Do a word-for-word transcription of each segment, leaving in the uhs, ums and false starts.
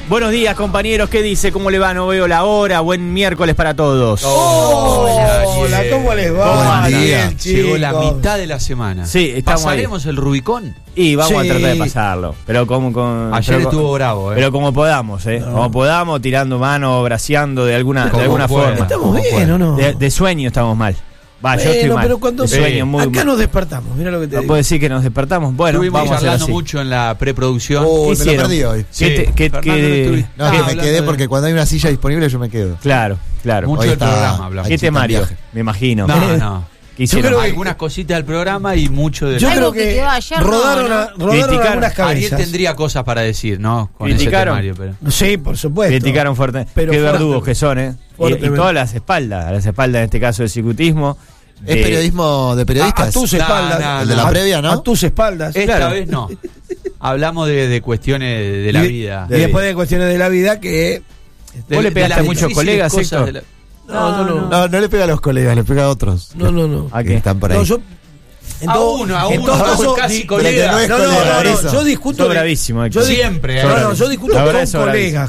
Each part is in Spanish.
Buenos días, compañeros. ¿Qué dice? ¿Cómo le va? No veo la hora. Buen miércoles para todos. Oh, hola, hola, ¿cómo les va? Buen día. Bien, Llegó la chicos. mitad de la semana. Sí, estamos ¿Pasaremos el Rubicón? Y vamos Sí. a tratar de pasarlo. Pero como con. Ayer pero, estuvo bravo, ¿eh? Pero como podamos, ¿eh? No. Como podamos, tirando mano, braceando de alguna, de Como alguna pueda. forma. ¿Estamos ¿Cómo bien fue? o no? De, de sueño estamos mal. Va, yo estoy Bueno, mal. pero cuando de sueño, muy, acá muy- nos despertamos, mira lo que te No digo. puedo decir que nos despertamos. Bueno, Estuvimos vamos a hacer hablando así. mucho en la preproducción. Oh, ¿Qué me lo hicieron? perdí hoy. ¿Qué Sí, te- qué- Fernando, qué- no estuviste. No, Ah, que me hablando quedé de- porque cuando hay una silla disponible yo me quedo. Claro, claro. Mucho Hoy del está- programa hablamos. ¿Qué Ay, temario? viaje. Me imagino. No, no. ¿Qué hicieron? creo que- Algunas cositas del programa y mucho de... Yo Algo creo que que quedó ayer, rodaron, no, a- ¿no? rodaron Criticaron. algunas Ariel cabezas. tendría cosas para decir, ¿no? Con Criticaron. ese temario, pero... Sí, por supuesto. Criticaron fuerte. Pero Qué fuerte- verdugos que son, ¿eh? Y, y fuertemente. todas las espaldas, a las espaldas en este caso del cicutismo. Es de- periodismo de a, periodistas. a tus No, espaldas. no, El de la A- previa, ¿no? A tus espaldas. Esta Claro. vez no. Hablamos de, de cuestiones de la Y- vida. Y después de cuestiones de la vida que... De- ¿Vos le de pegaste las a muchos difíciles colegas, cosas Héctor? de la- No, yo no. No, no le pega a los colegas, le pega a otros. No, no, no. ¿A Que qué? están por ahí. No, yo... en A todo- uno, a en uno, todo a uno, caso, casi di- colega. no es No, no, colega, no, por no, eso. yo discuto... Sos de- bravísimo, yo Héctor. di- Siempre, No, ¿eh? no, yo discuto La verdad con es bravísimo. colegas,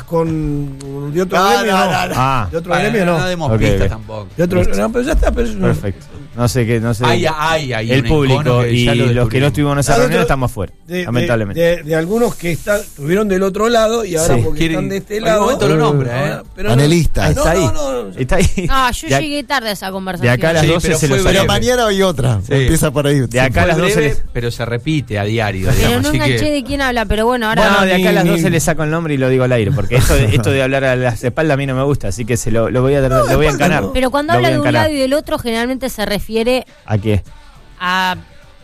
con de otro No, gremio, no, no. no, no. Ah, De otro Bueno, gremio, no no. demos Ok, pistas ok. tampoco. De otro, no, pero ya está, pero eso no- perfecto. No sé qué, no sé. Hay, hay, hay el un encono público que y ya lo los que no descubrimos. estuvimos en esa Ah, de reunión otro- estamos afuera, de, lamentablemente. de, de, de algunos que está, estuvieron del otro lado y ahora Sí. porque Quieren- están de este en lado. algún momento lo nombra, ¿eh? ahora- pero Panelistas. No, Está ahí. no, no, no. Está ahí. Ah, yo De a- llegué tarde a esa De conversación. acá a las Sí, doce pero se fue los breve. Pero saca. mañana hay otra. Sí. Empieza por ahí. De acá a las Fue doce breve, les- pero se repite a diario. Pero digamos, no así enganché que- de quién habla, pero bueno, ahora... Bueno, de acá a las ni- doce le saco el nombre y lo digo al aire, porque esto de, esto de hablar a las espaldas a mí no me gusta, así que se lo, lo voy a lo voy a espaldas encanar. no. Pero cuando Lo habla voy a de un encanar. lado y del otro, generalmente se refiere ¿A qué? a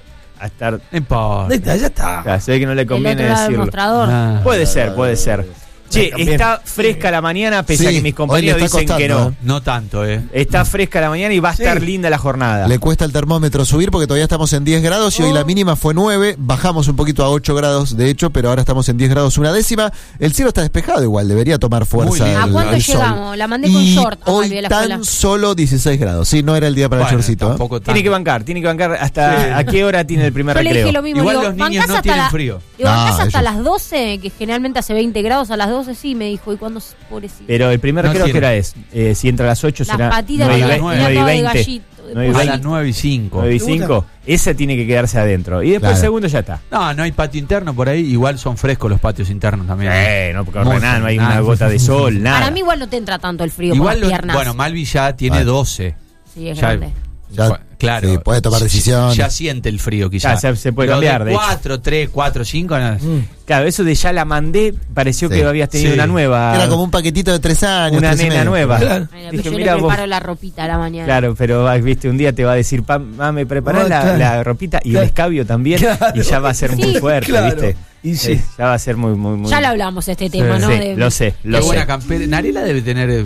A estar. No importa. Ahí está, ya está. Claro, se ve que no le el conviene otro lado del decirlo. mostrador. Ah. Puede ser, puede ser. Che, También. está fresca la mañana, pese a Sí, que mis hoy compañeros le está dicen que no. costando, No tanto, ¿eh? Está fresca la mañana y va a Sí. estar linda la jornada. Le cuesta el termómetro subir porque todavía estamos en diez grados y hoy la mínima fue nueve. Bajamos un poquito a ocho grados, de hecho, pero ahora estamos en diez grados una décima. El cielo está despejado igual, debería tomar fuerza. lindo. ¿A el- cuánto el sol. llegamos? La mandé con Y short a hoy Malvi a la tan escuela. solo dieciséis grados. Sí, no era el día para Bueno, el shortcito. ¿eh? tampoco Tiene tanto. que bancar, tiene que bancar hasta Sí. a qué hora tiene el primer Yo le recreo. dije lo mismo. Igual digo, los niños ¿bancás no hasta tienen la- frío. Digo, No, ¿bancás hasta ellos- las doce? Que generalmente hace veinte grados, a las doce sí, me dijo. ¿Y cuándo? Pobrecito. Pero el primer No recreo, ¿qué tiene. hora es? Eh, si entra a las ocho Las será patitas nueve y de las ve- nueve. nueve y acaba de veinte. gallito. nueve y A veinte. las nueve y cinco. nueve y ¿Te gusta? cinco. Esa tiene que quedarse adentro. Y después el Claro. segundo ya está. No, no hay patio interno por ahí. Igual son frescos los patios internos también. Eh, no, porque Muy nada, no hay nada. una gota de sol, nada. Para mí igual no te entra tanto el frío Igual por los- las piernas. bueno, Malvi ya tiene Vale. doce. Sí, es ya- grande. Ya- Bu- claro. sí, puede tomar Ya- decisiones. Ya siente el frío, quizás. Ya, se- se puede Lo cambiar, de hecho. cuatro, tres, cuatro, cinco. no. Claro, eso de ya la mandé, pareció Sí. que habías tenido Sí. una nueva. Era como un paquetito de tres años. una tres y nena medio. nueva. Claro. Ay, Dije, yo le mirá vos. preparo la ropita a la mañana. Claro, pero ah, viste, un día te va a decir, "Pa, ma, me preparás Ah, la, claro. la ropita y Claro. el escabio también", Claro. y ya va a ser muy Sí. fuerte, Claro. ¿viste? Y sí. Eh, ya va a ser muy, muy, muy. Ya lo hablamos este tema, Sí, ¿no? sí, De- lo sé, Qué lo sé. buena campera. Narela debe tener eh,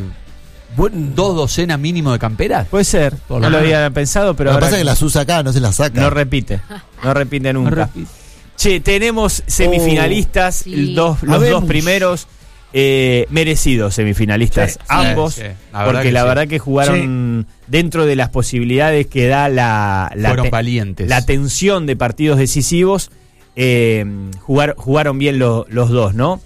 Buen- dos docenas mínimo de camperas. Puede ser, Por no lo lo menos. había pensado, pero Lo que ahora pasa es que las usa acá, no se las saca. no repite, no repite nunca. repite. Che, tenemos semifinalistas, Sí. el dos, los Habemos. dos primeros eh, merecidos semifinalistas, Sí, sí, ambos, sí, la verdad porque que la sí. verdad que jugaron dentro de las posibilidades que da la, la, Fueron te- valientes. la tensión de partidos decisivos, eh, jugar, jugaron bien lo- los dos, ¿no?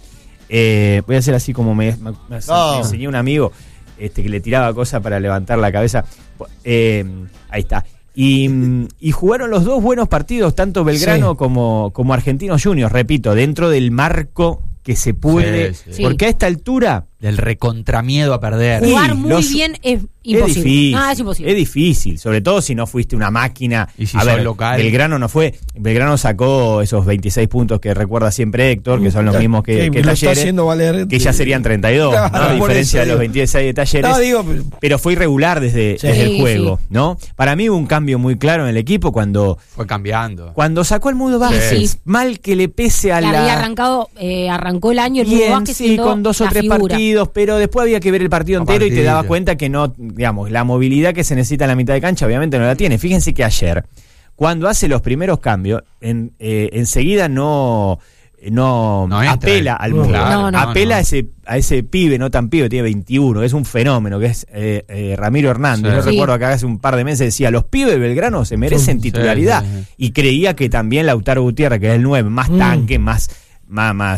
Eh, voy a hacer así como me, me- me No. enseñó un amigo este, que le tiraba cosas para levantar la cabeza. Eh, ahí está. Y, y jugaron los dos buenos partidos, tanto Belgrano Sí. como, como Argentinos Juniors, repito, dentro del marco que se puede. Sí, sí. Porque a esta altura Del recontramiedo a perder. Uy, Jugar muy los- bien es es imposible. difícil. No, es imposible. Es difícil, sobre todo si no fuiste una máquina. Y si a sos ver, local. Belgrano no fue. Belgrano sacó esos veintiséis puntos que recuerda siempre Héctor, que son los Ya, mismos que, que lo está Talleres, haciendo valer. que ya serían treinta y dos, Claro, ¿no? a por diferencia eso de los digo. veintiséis de Talleres. No, digo, pero- Pero fue irregular desde, Sí. desde el Sí, juego, sí. ¿no? Para mí hubo un cambio muy claro en el equipo cuando, Fue cambiando. cuando sacó el Mudo Vázquez. Sí. Mal que le pese a Que la... había arrancado, eh, arrancó el año el Mudo Bien, Vázquez sí, siendo con dos o la tres figura. partidos, pero después había que ver el partido A entero y te dabas partido. cuenta que no, digamos, la movilidad que se necesita en la mitad de cancha obviamente no la tiene. Fíjense que ayer, cuando hace los primeros cambios, en, eh, enseguida no... No, No entra, apela eh. al No, Mudo, no, no, apela no. A, ese, a ese pibe, no tan pibe, tiene veintiuno, es un fenómeno, que es eh, eh, Ramiro Hernández. Sí. Yo Sí. recuerdo que hace un par de meses decía, los pibes de Belgrano se merecen Sí, titularidad. sí, sí. Y creía que también Lautaro Gutiérrez, que es el nueve, más Mm. tanque, más, más, más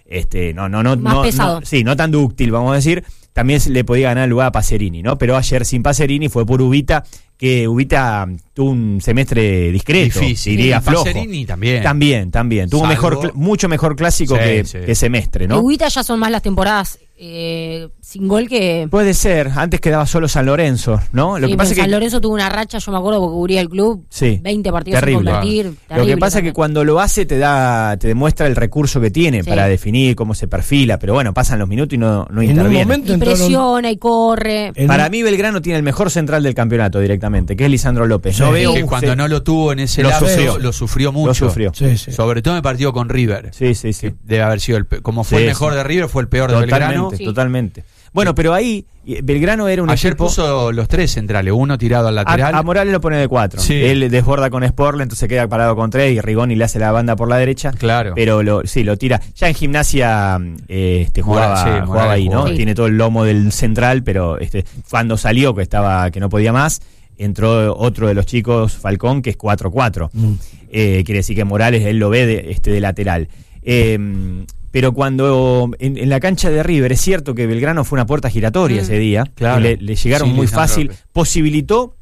este, no, no, no, Más no, pesado. no, sí, no tan dúctil, vamos a decir. También se le podía ganar el lugar a Pacerini, ¿no? Pero ayer sin Pacerini fue por Ubita, que Ubita tuvo un semestre discreto, Difícil. diría Y flojo. Pacerini también. También, también. Tuvo Salvo- mejor, cl- mucho mejor clásico Sí, que, sí. que semestre, ¿no? Ubita ya son más las temporadas eh, sin gol que... Puede ser, antes quedaba solo San Lorenzo, ¿no? Lo Sí, que pasa es pero San que Lorenzo tuvo una racha, yo me acuerdo porque cubría el club, Sí, veinte partidos terrible. sin convertir. Lo que terrible pasa es que también. cuando lo hace te da, te demuestra el recurso que tiene Sí. para definir cómo se perfila, pero bueno, pasan los minutos y no, no En un interviene. momento Y entraron- presiona y corre. en Para un- mí Belgrano tiene el mejor central del campeonato directamente, que es Lisandro López. Sí. No veo que un cuando ce- no lo tuvo en ese Lo lapso, sufrió. lo sufrió mucho. Lo sufrió. Sí, sí. Sobre todo en el partido con River. Sí, sí, sí. Que debe haber sido el pe- como fue Sí, el mejor sí. de River, fue el peor de Belgrano. Totalmente, Sí. totalmente. Bueno, pero ahí eh, Belgrano era un Ayer equipo... puso los tres centrales, uno tirado al lateral. A, a Morales lo pone de cuatro. Sí. Él desborda con Sportle, entonces queda parado con tres y Rigoni le hace la banda por la derecha. Claro. Pero lo, sí, lo tira. Ya en Gimnasia eh, este, jugaba, Morales, sí, jugaba Morales ahí, ¿no? jugó. Sí. Tiene todo el lomo del central, pero este, cuando salió, que estaba que no podía más, entró otro de los chicos, Falcón, que es cuatro cuatro. Mm. Eh, quiere decir que Morales él lo ve de, este, de lateral. Eh, pero cuando en, en la cancha de River, es cierto que Belgrano fue una puerta giratoria Mm. ese día, Claro. y le, le llegaron Sí, muy Lisandro fácil, López. posibilitó...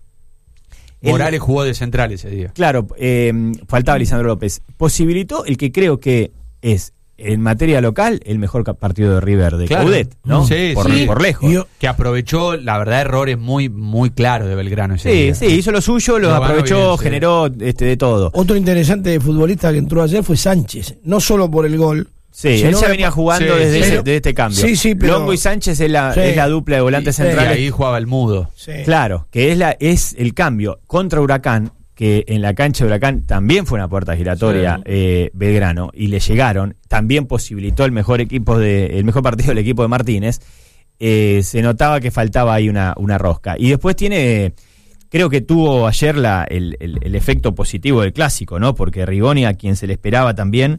el- Morales jugó de central ese día. Claro, eh, faltaba Lisandro López. Posibilitó el que creo que es, en materia local, el mejor ca- partido de River de Claro. Coudet, ¿no? Sí, por, sí. por lejos. Y yo- Que aprovechó, la verdad, errores muy, muy claros de Belgrano ese Sí, día. sí, hizo lo suyo, lo Lo ganó aprovechó, bien, sí. generó este, de todo. Otro interesante futbolista que entró ayer fue Sánchez, no solo por el gol. Sí, sino él ya que- venía jugando Sí, desde, sí. ese- Pero- desde este cambio. Sí, sí, pero- Longo y Sánchez es la, Sí. es la dupla de volantes Y- Y centrales. ahí jugaba el mudo. Sí. Claro, que es, la, es el cambio contra Huracán, que en la cancha de Huracán también fue una puerta giratoria Sí. eh, Belgrano, y le llegaron, también posibilitó el mejor equipo de, el mejor partido del equipo de Martínez. Eh, se notaba que faltaba ahí una, una rosca. Y después tiene, creo que tuvo ayer la, el, el- el efecto positivo del clásico, ¿no? Porque Rigoni, a quien se le esperaba también,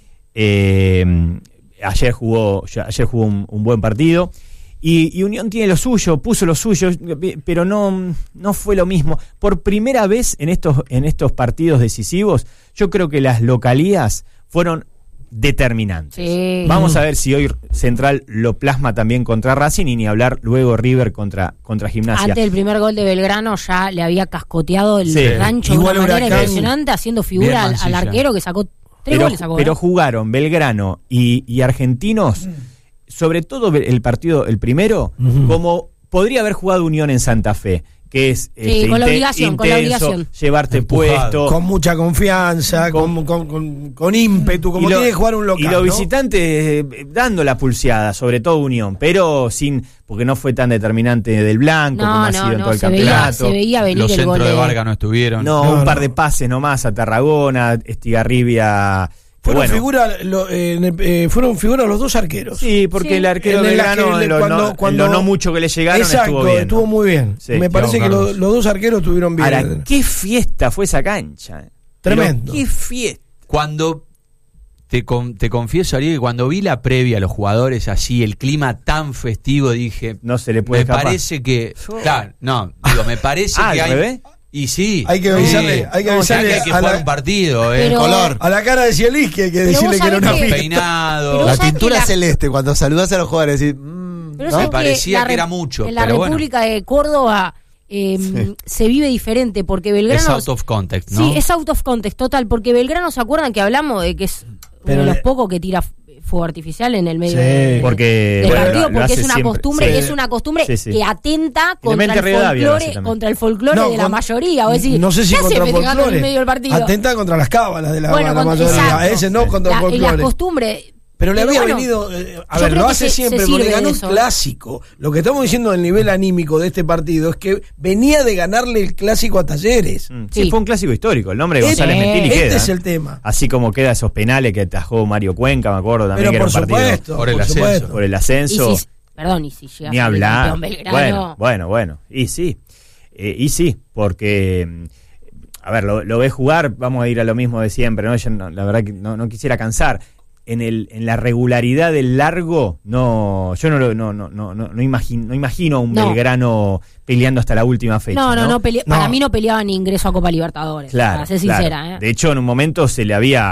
eh, ayer jugó, ya- ayer jugó un, un buen partido. Y, y Unión tiene lo suyo, puso lo suyo, pero no, no fue lo mismo. Por primera vez en estos, en estos partidos decisivos, yo creo que las localías fueron determinantes. Sí. Vamos a ver si hoy Central lo plasma también contra Racing, y ni hablar luego River contra, contra Gimnasia. Antes del primer gol de Belgrano ya le había cascoteado el Sí. rancho Igual de una manera Huracán- impresionante, haciendo Bien figura al, al Mancilla. arquero que sacó tres pero, goles. Sacó, pero ¿eh? jugaron Belgrano y, y Argentinos, sobre todo el partido, el primero, Ujú. como podría haber jugado Unión en Santa Fe, que es este, con la inte- obligación, con la intenso, obligación. llevarte Empujado. puesto. Con mucha confianza, Con- con, con, con, con ímpetu, como y lo- tiene que jugar un local. y los ¿no? visitantes eh, dando la pulseada, sobre todo Unión, pero sin, porque no fue tan determinante del blanco No, como ha no, sido en no, todo el se veía, campeonato. se veía venir Los el gol centros de de Vargas no estuvieron. No, No, un par no. de pases nomás a Tarragona, Estigarribia. Fueron, bueno, figura, lo- eh, en el- eh, fueron figura los dos arqueros. sí, porque Sí. el arquero En de el Belgrano, que- en lo, cuando- no, en cuando- lo no mucho que le llegaron, Exacto, estuvo bien. ¿no? muy bien. Sí, Me parece que Thiago lo- Carlos. los dos arqueros estuvieron bien. Ahora, qué fiesta fue esa cancha. eh. Tremendo. Pero qué fiesta. Cuando te, con- te confieso, Ariel, que cuando vi la previa a los jugadores así, el clima tan festivo, dije, No se le puede me escapar. parece que, claro, no, digo, me parece Ah, que ¿al hay, revés? y sí, Hay que avisarle- sí. hay que No, o sea, avisarle hay que a jugar la- un partido, eh. Pero- color. A la cara de Cielis que hay que Pero decirle vos que era una sabés que- fiesta. Peinado. Pero La vos sabés pintura que la- celeste, cuando saludás a los jugadores, decís, mm, Pero ¿no? sabés parecía la que era Re- mucho, En la pero bueno. República de Córdoba eh, Sí. se vive diferente porque Belgrano. Es out of context, ¿no? Sí, es out of context, total. Porque Belgrano, ¿se acuerdan que hablamos de que es Pero uno de los le- pocos que tira f- fuego artificial en el medio Sí. de- Porque, del bueno, partido? lo- lo Porque hace es una siempre. costumbre, Sí. es una costumbre Sí, sí. que atenta contra Independiente el Rivadavia lo hace folclore, también. contra el folclore No, de la con- mayoría. O decir, no sé si ¿qué hace contra festejando en folclore. el medio del partido? Atenta contra las cábalas de la, Bueno, la contra- mayoría. exacto. Ese no contra La- el y la folclore. costumbre. Pero le había bueno, venido, eh, a yo ver, creo lo que hace se- siempre, se porque sirve ganó de un eso. clásico. Lo que estamos diciendo del nivel anímico de este partido es que venía de ganarle el clásico a Talleres. Mm, Sí, Sí. fue un clásico histórico. El nombre de Este- González Mentili este queda. es ¿eh? el tema. Así como queda esos penales que atajó Mario Cuenca, me acuerdo también, Pero que era por un partido supuesto, por el por ascenso. supuesto. por el Y ascenso. si, perdón, y si llega Ni a ser hablar. campeón Belgrano. Bueno, bueno, bueno. Y sí. Eh, y sí, porque, mm, a ver, lo, lo ves jugar, vamos a ir a lo mismo de siempre, ¿no? Yo no- la verdad que no, no quisiera cansar. En el en la regularidad del largo, no yo no lo no no no no, no imagino no imagino a un No. Belgrano peleando hasta la última fecha. No, no, no, pelea- No. para mí no peleaba ni ingreso a Copa Libertadores. Claro, para ser claro. sincera. ¿eh? De hecho, en un momento se le había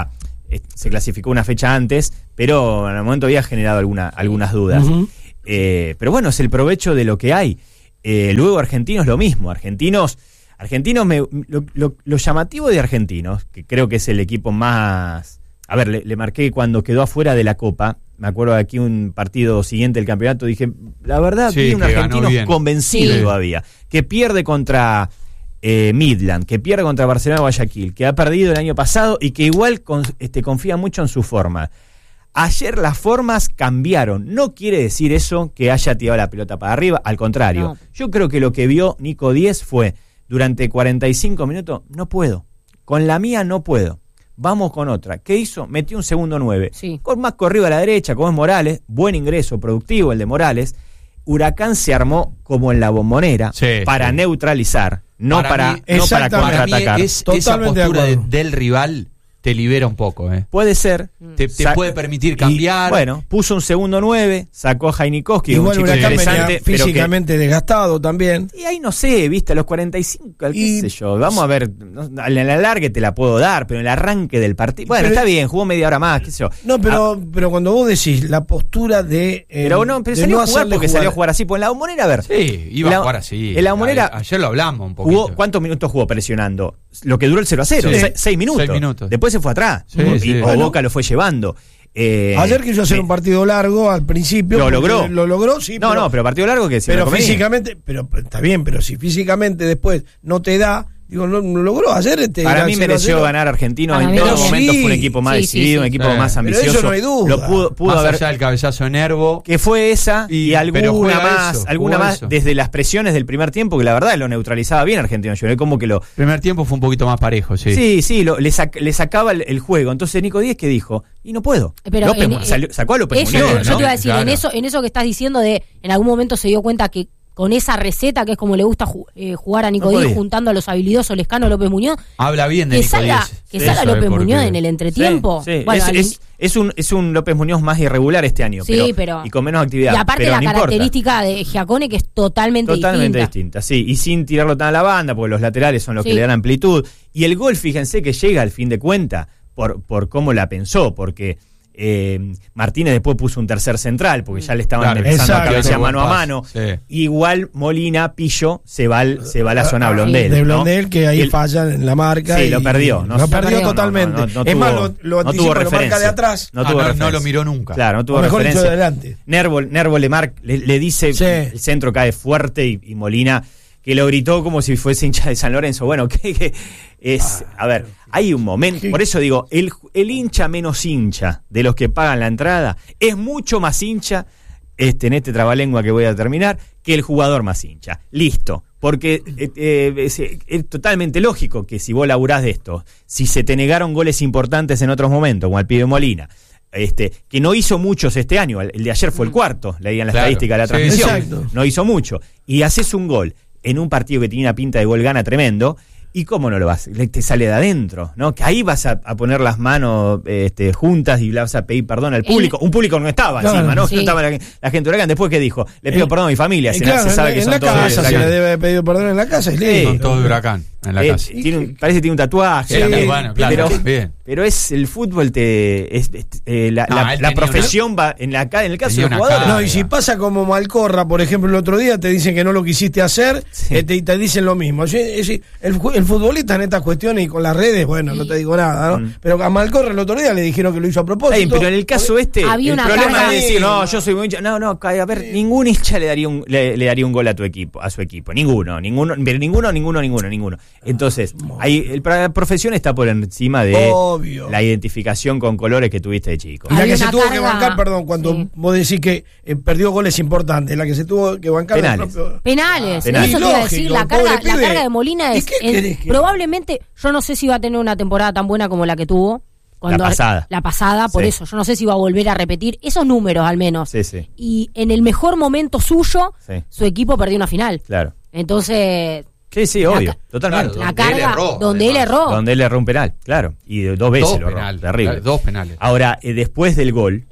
eh, se clasificó una fecha antes, pero en el momento había generado alguna, algunas dudas. Uh-huh. Eh, pero bueno, es el provecho de lo que hay. Eh, luego Argentinos lo mismo. Argentinos, Argentinos me, lo, lo, lo llamativo de Argentinos, que creo que es el equipo más... A ver, le, le marqué cuando quedó afuera de la Copa. Me acuerdo de aquí un partido siguiente del campeonato, dije, la verdad, Sí, vi un que ganó argentino bien. convencido Sí. todavía, que pierde contra eh, Midland, que pierde contra Barcelona de Guayaquil, que ha perdido el año pasado y que igual con, este, confía mucho en su forma. Ayer las formas cambiaron. No quiere decir eso que haya tirado la pelota para arriba, al contrario. No. Yo creo que lo que vio Nico Díez fue, durante cuarenta y cinco minutos, no puedo, con la mía no puedo. Vamos con otra. ¿Qué hizo? Metió un segundo nueve. Sí. Con más corrido a la derecha, como es Morales. Buen ingreso, productivo el de Morales. Huracán se armó como en la Bombonera Sí, para sí. neutralizar, no Para para, mí- no para Exactamente. Para mí contraatacar. es, esa Totalmente de postura de- acuerdo. del rival te libera un poco, ¿eh? Puede ser. Te, te Sa- puede permitir y, cambiar. bueno, puso un segundo nueve, sacó a Jainikowski, un Igual chico Huracán venía interesante. pero que- físicamente desgastado también. Y ahí no sé, viste, a los cuarenta y cinco, qué Y- sé yo, vamos a ver, no, en el alargue te la puedo dar, pero en el arranque del partido, bueno, Pero- está bien, jugó media hora más, qué sé yo. No, pero, Ah, pero cuando vos decís la postura de. eh, pero no, pero de salió no a jugar hacerle porque salió a jugar así, pues en la Bombonera, a ver. Sí, iba La- a jugar así. en la Bombonera A- ayer lo hablamos un poquito. Jugó, ¿cuántos minutos jugó presionando? Lo que duró el cero a cero, Sí. se- seis minutos. Seis minutos. Después se fue atrás. Sí, y, sí. o Bueno. Boca lo fue llevando. Eh, Ayer quiso hacer me- un partido largo al principio. Lo porque logró. Lo logró, sí. No, pero, no, pero partido largo que si pero no lo convenía. físicamente. Pero está bien, pero si físicamente después no te da. Digo, no, no logró. Ayer este. Para era mí cero a mereció cero. ganar Argentino. Para En mí todo también. momento Sí. fue un equipo más Sí, sí, decidido, sí. un equipo Sí. más Pero ambicioso. eso no hay duda. Lo pudo, pudo Más haber. allá del cabezazo de Nervo. Que fue esa y, Y- pero alguna juega más, eso, alguna juega más eso. desde las presiones del primer tiempo, que la verdad lo neutralizaba bien Argentino. Yo como que lo. Primer tiempo fue un poquito más parejo, sí. Sí, sí, lo- le, sac- le sacaba el, el juego. Entonces Nico Díez que dijo, y no puedo. Pero López en- Mu- salió- sacó a López Eso, Muñoz, yo ¿no? te iba a decir, Claro. en eso, en eso que estás diciendo de, en algún momento se dio cuenta que con esa receta, que es como le gusta ju- eh, jugar a Nico No Díaz, podía. juntando a los habilidosos Lescano López Muñoz, Habla bien de que Nico salga, Díez. que Sí, salga eso es López porque- Muñoz en el entretiempo. Sí, sí. Bueno, es, al- es- es un, es un López Muñoz más irregular este año, Sí, pero, pero- y con menos actividad. y aparte pero la no importa. característica de Giacone, que es totalmente, Totalmente distinta. distinta, sí, y sin tirarlo tan a la banda, porque los laterales son los Sí. que le dan amplitud. Y el gol, fíjense que llega al fin de cuenta por, por cómo la pensó, porque eh, Martínez después puso un tercer central, porque ya le estaban Claro, empezando a exacto. cabecear Buen mano a pase, mano. sí. Igual Molina, Pillo, se va, al- se va a la zona Blondel. De ¿no? Blondel, que ahí Y el- falla en la marca. Sí, y- lo perdió. No, lo no, perdió no, totalmente. no, no, no es tuvo- más, lo, lo no tuvo anticipa, lo marca referencia. de atrás. No Ah, tuvo no, no referencia. lo miró nunca. Claro, no tuvo O mejor dicho, referencia. de adelante. Nervo, Nervo le, mar- le, le dice, Sí. el centro cae fuerte y, y Molina, que lo gritó como si fuese hincha de San Lorenzo. Bueno, que, que es, a ver, hay un momento, por eso digo, el, el hincha menos hincha de los que pagan la entrada es mucho más hincha, este, en este trabalengua que voy a terminar, que el jugador más hincha. Listo. Porque eh, eh, es, es totalmente lógico que si vos laburás de esto, si se te negaron goles importantes en otros momentos, como el pibe Molina, este, que no hizo muchos este año, el, el de ayer fue el cuarto, leían la Claro. estadística de la Sí, transmisión, exacto. no hizo mucho, y haces un gol en un partido que tenía una pinta de gol gana tremendo, y cómo no lo vas, Le- te sale de adentro, ¿no? Que ahí vas a, a poner las manos este, juntas y le vas a pedir perdón al público, un público que no estaba Claro, encima, ¿no? sí. No estaba la, la gente de Huracán, después que dijo, le pido Eh, perdón a mi familia, Eh, se, claro, se sabe en, que en son la todos de casa se Huracán. le debe haber pedido perdón en la casa. Y Sí. listo. Son todos de Huracán en la Eh, casa. tiene un- parece que tiene un tatuaje. Sí, también. bueno, claro, pero, bien. pero es el fútbol te es, es- eh, la, No, la- él la tenía profesión va en la ca- en el caso tenía de los una jugadores. cara. No, y si pasa como Malcorra, por ejemplo, el otro día te dicen que no lo quisiste hacer, Sí. eh, te, y te dicen lo mismo. Yo- es decir, el, ju- el futbolista en estas cuestiones y con las redes, bueno, no te digo nada, ¿no? Mm. Pero a Malcorra el otro día le dijeron que lo hizo a Está propósito. bien, pero en el caso este, Había el una problema carga- es decir, no, yo soy muy hincha. No, no, a ver, ningún hincha le daría un, le, le daría un gol a tu equipo, a su equipo. Ninguno, ninguno, pero ninguno, ninguno, ninguno, ninguno. Entonces, ahí el, la profesión está por encima de Obvio. la identificación con colores que tuviste de chico. Y la Había que se una tuvo que carga- bancar, perdón, cuando Sí. vos decís que eh, perdió goles importantes, la que se tuvo que bancar el Penales. propio- Penales, Penales. eso te iba a Lógico, decir, la pobre carga, la pibe. carga de Molina ¿Y es qué en- querés que- probablemente, yo no sé si va a tener una temporada tan buena como la que tuvo. Cuando La pasada. La pasada, por Sí. eso, yo no sé si va a volver a repetir esos números al menos. Sí, sí, Y en el mejor momento suyo, sí, su equipo perdió una final. claro. Entonces, Sí, sí, La obvio, ca- totalmente. Claro, la donde él carga erró, donde él además. erró. Donde él erró un penal, claro. Y de- dos veces Dos lo erró. penales. Terrible. claro, Dos penales. Ahora, eh, después del gol,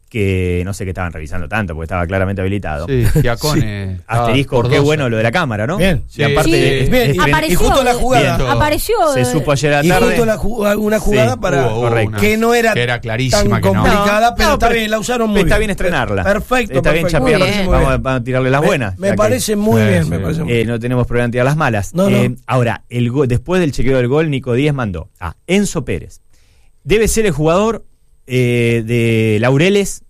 que no sé qué estaban revisando tanto, porque estaba claramente habilitado. Sí, Giacone. Sí. Asterisco, qué bueno lo de la cámara, ¿no? Bien. Y aparte, Sí. es- Bien, es- y- Apareció, y justo la jugada. Bien. Apareció. se eh, supo ayer a la Y tarde. justo la ju- una jugada Sí, para hubo- hubo que una no era, que era clarísima tan que no. complicada, No, pero no, está pero bien, la usaron muy está bien. bien estrenarla. Perfecto, Está bien perfecto. chapear, Muy bien. vamos, a- vamos a tirarle las Me- buenas. Me, ya que, parece muy Sí, bien, sí. me parece muy eh, bien. no tenemos problema en tirar las malas. No, Eh, no. Ahora, el go- después del chequeo del gol, Nico Díaz mandó a Enzo Pérez. Debe ser el jugador eh, de Laureles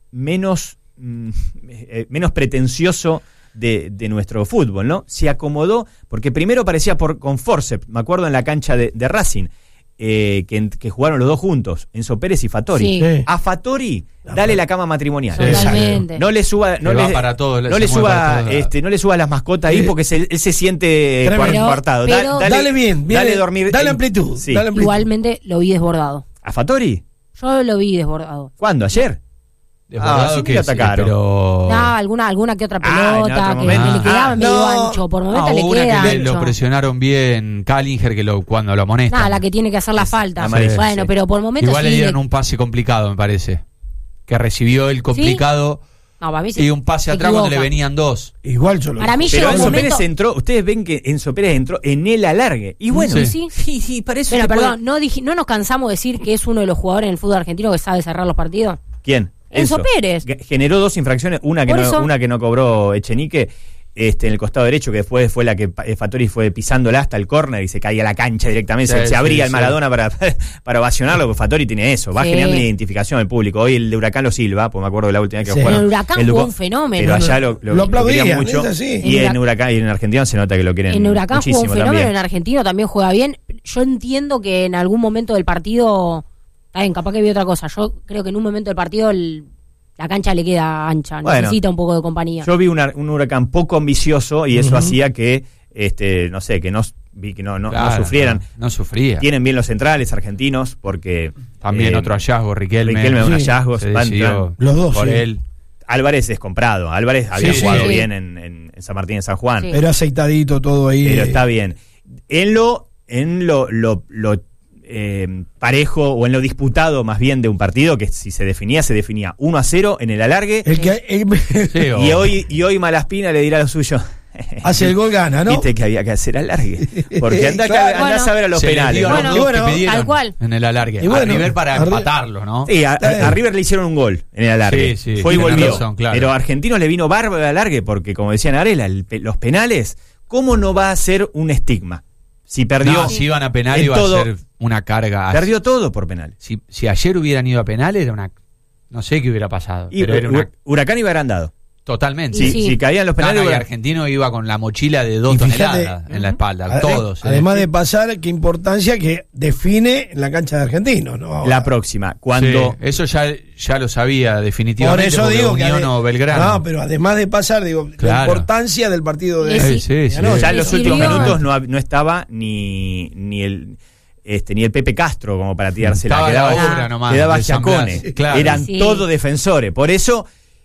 menos, mm, eh, menos pretencioso de, de nuestro fútbol, ¿no? Se acomodó, porque primero parecía por, con forceps, me acuerdo en la cancha de, de Racing, eh, que, que jugaron los dos juntos, Enzo Pérez y Fattori. Sí. Sí. A Fattori, dale la cama matrimonial. Totalmente. No le suba, no Le va le, para todos, no se le mueve para suba, todos lados. este, no le suba las mascotas ahí Sí. porque se- él se siente Tremendo. cuar- Pero- coartado. pero- Dale bien, bien, dale dormir, dale en- amplitud, sí. dale amplitud. Igualmente lo vi desbordado. ¿A Fattori? Yo lo vi desbordado. ¿Cuándo? ¿Ayer? Desbordado Ah, sí, que lo sí, atacaron. pero... Ah, alguna, alguna que otra Ah, en pelota, otro que, momento. que le quedaba Ah, medio no. ancho. Por Ah, momentos le hubo una queda que le- ancho. lo presionaron bien Callinger que lo, cuando lo amonesta. Nada, la que tiene que hacer la falta. amarilla, Bueno, sí. pero por momentos Igual sí le dieron le- un pase complicado, me parece. Que recibió el complicado No, para mí sí. y un pase se atrás donde le equivoca. venían dos. Igual yo lo Para mí Pero llega un Enzo momento... Pérez entró, ustedes ven que Enzo Pérez entró en el alargue. Y bueno, Sí. Sí. sí, sí, para eso Bueno, te puede- perdón, ¿no, dije, ¿no nos cansamos de decir que es uno de los jugadores en el fútbol argentino que sabe cerrar los partidos? ¿Quién? Enzo Pérez. Ge- Generó dos infracciones, una que Por no, eso- una que no cobró Echenique, este, en el costado derecho, que después fue la que Pa- eh, Fattori fue pisándola hasta el córner y se caía a la cancha directamente, Sí, se, se sí, abría el sí. Maradona para, para ovacionarlo, porque Fattori tiene eso, va Sí. generando una identificación del público. Hoy el de Huracán lo silba, pues me acuerdo de la última vez que Sí. jugaron. En el Huracán el jugó Ducó, un fenómeno. Pero allá lo, lo, Lo aplaudían, querían mucho. es así. Y En en Hurac- Huracán y en Argentina se nota que lo quieren En Huracán jugó muchísimo un fenómeno, también. en Argentino también juega bien. Yo entiendo que en algún momento del partido, está bien, capaz que vi otra cosa. Yo creo que en un momento del partido el- la cancha le queda ancha, Bueno, necesita un poco de compañía. Yo vi una- un Huracán poco ambicioso y eso hacía que, este, no sé, que no, vi que no, no, no Claro, sufrieran. No, no sufría. Tienen bien los centrales argentinos porque También eh, otro hallazgo, Riquelme. Riquelme un Sí. hallazgo, Se van- decidió van- Los dos, por sí. él. Álvarez es comprado. Álvarez había Sí, jugado sí. bien en, en- en San Martín de San Juan, Sí. Pero aceitadito todo ahí. pero eh, está bien. En lo, en lo, lo, lo, eh, parejo o en lo disputado más bien de un partido que si se definía, se definía uno a cero en el alargue. El que el- Sí, o- Y hoy, y hoy Malaspina le dirá lo suyo. hace el gol gana, ¿no? Viste que había que hacer alargue. Porque anda, Claro. anda a saber a los se les penales. dio ¿no? los Bueno, dos bueno, que pidieron tal cual. en el alargue. Y bueno, a River para arriba- empatarlo, ¿no? Sí, a, Está bien. a River le hicieron un gol en el alargue. Sí, sí, Fue y tiene volvió. razón, claro. Pero a Argentinos le vino bárbaro el alargue porque, como decían Arela, el pe- los penales, ¿cómo no va a ser un estigma? Si perdió, No, si iban a penal en iba todo- a ser una carga. perdió todo por penales. Si, si ayer hubieran ido a penal era una... No sé qué hubiera pasado. Y pero era una... Huracán iba agrandado. Totalmente. Si, Sí. si caían los No, penales, no, y Huracán- Argentino iba con la mochila de dos Y fíjate, toneladas en la espalda, Ade- todos. ¿eh? Además de pasar, qué importancia que define en la cancha de Argentinos, ¿no? Ahora. la próxima, cuando Sí, eso ya, ya lo sabía Por definitivamente. eso porque digo que. Unión ade- o Belgrano. No, pero además de pasar, digo, la Claro. importancia del partido de. Sí, sí, sí. No, ya en Le los últimos sirvió. minutos no, hab- no estaba ni, ni el este ni el Pepe Castro como para tirársela. Estaba quedaba, la obra nomás, quedaba de San Giacone. Blas. Claro. Eran Sí. todos defensores. Por eso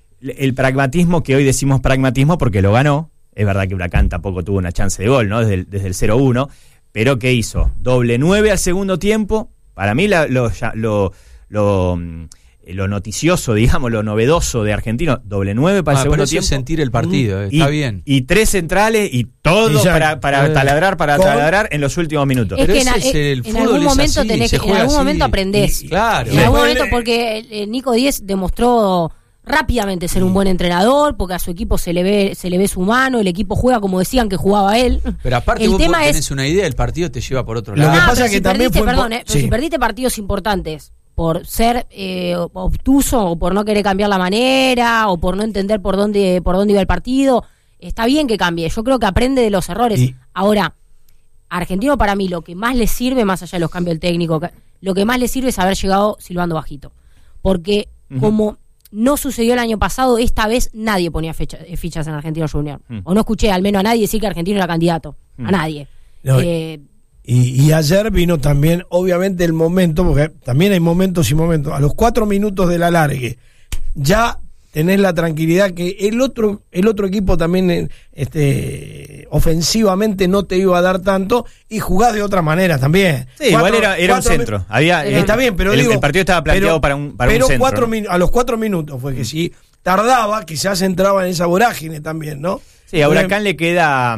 el pragmatismo, que hoy decimos pragmatismo porque lo ganó, es verdad que Huracán tampoco tuvo una chance de gol, ¿no? Desde el, desde el cero uno, pero ¿qué hizo? Doble nueve al segundo tiempo. Para mí la- lo, ya- lo, lo, mm, lo noticioso, digamos, lo novedoso de Argentino, doble nueve para Ah, el segundo pero eso tiempo. es sentir el partido, eh, Y, está bien. y tres centrales y todo Y ya, para, para eh, taladrar, para con- taladrar en los últimos minutos. Es Pero que en, ese es eh, el en fútbol, algún es momento así, tenés se que, en juega algún así. momento aprendés. Y- claro. En algún Después momento, le- porque el- el Nico Díez demostró rápidamente ser un buen entrenador, porque a su equipo se le ve se le ve su mano, el equipo juega como decían que jugaba él. Pero aparte el vos tema tenés es una idea, el partido te lleva por otro Lo lado. que Ah, pasa pero es que si también perdiste, fue perdón, impo- eh, pero sí. si perdiste partidos importantes por ser eh, obtuso o por no querer cambiar la manera o por no entender por dónde por dónde iba el partido, está bien que cambie. Yo creo que aprende de los errores. Y- Ahora, a Argentino para mí lo que más le sirve, más allá de los cambios del técnico, que- lo que más le sirve es haber llegado silbando bajito. Porque Ujú. como no sucedió el año pasado, esta vez nadie ponía fecha- eh, fichas en Argentino Junior. Mm. O no escuché al menos a nadie decir que Argentino era candidato. Mm. A nadie. No, Eh, Y, y ayer vino también, obviamente, el momento, porque también hay momentos y momentos. A los cuatro minutos del alargue, ya tenés la tranquilidad que el otro el otro equipo también este ofensivamente no te iba a dar tanto y jugás de otra manera también. Sí, cuatro, igual era, era un centro. Mi- Había, está bien, pero el, digo, el partido estaba planteado pero, para un, para pero un centro. cuatro ¿no? min- a los cuatro minutos fue que si tardaba, quizás entraba en esa vorágine también, ¿no? Sí, a Huracán le queda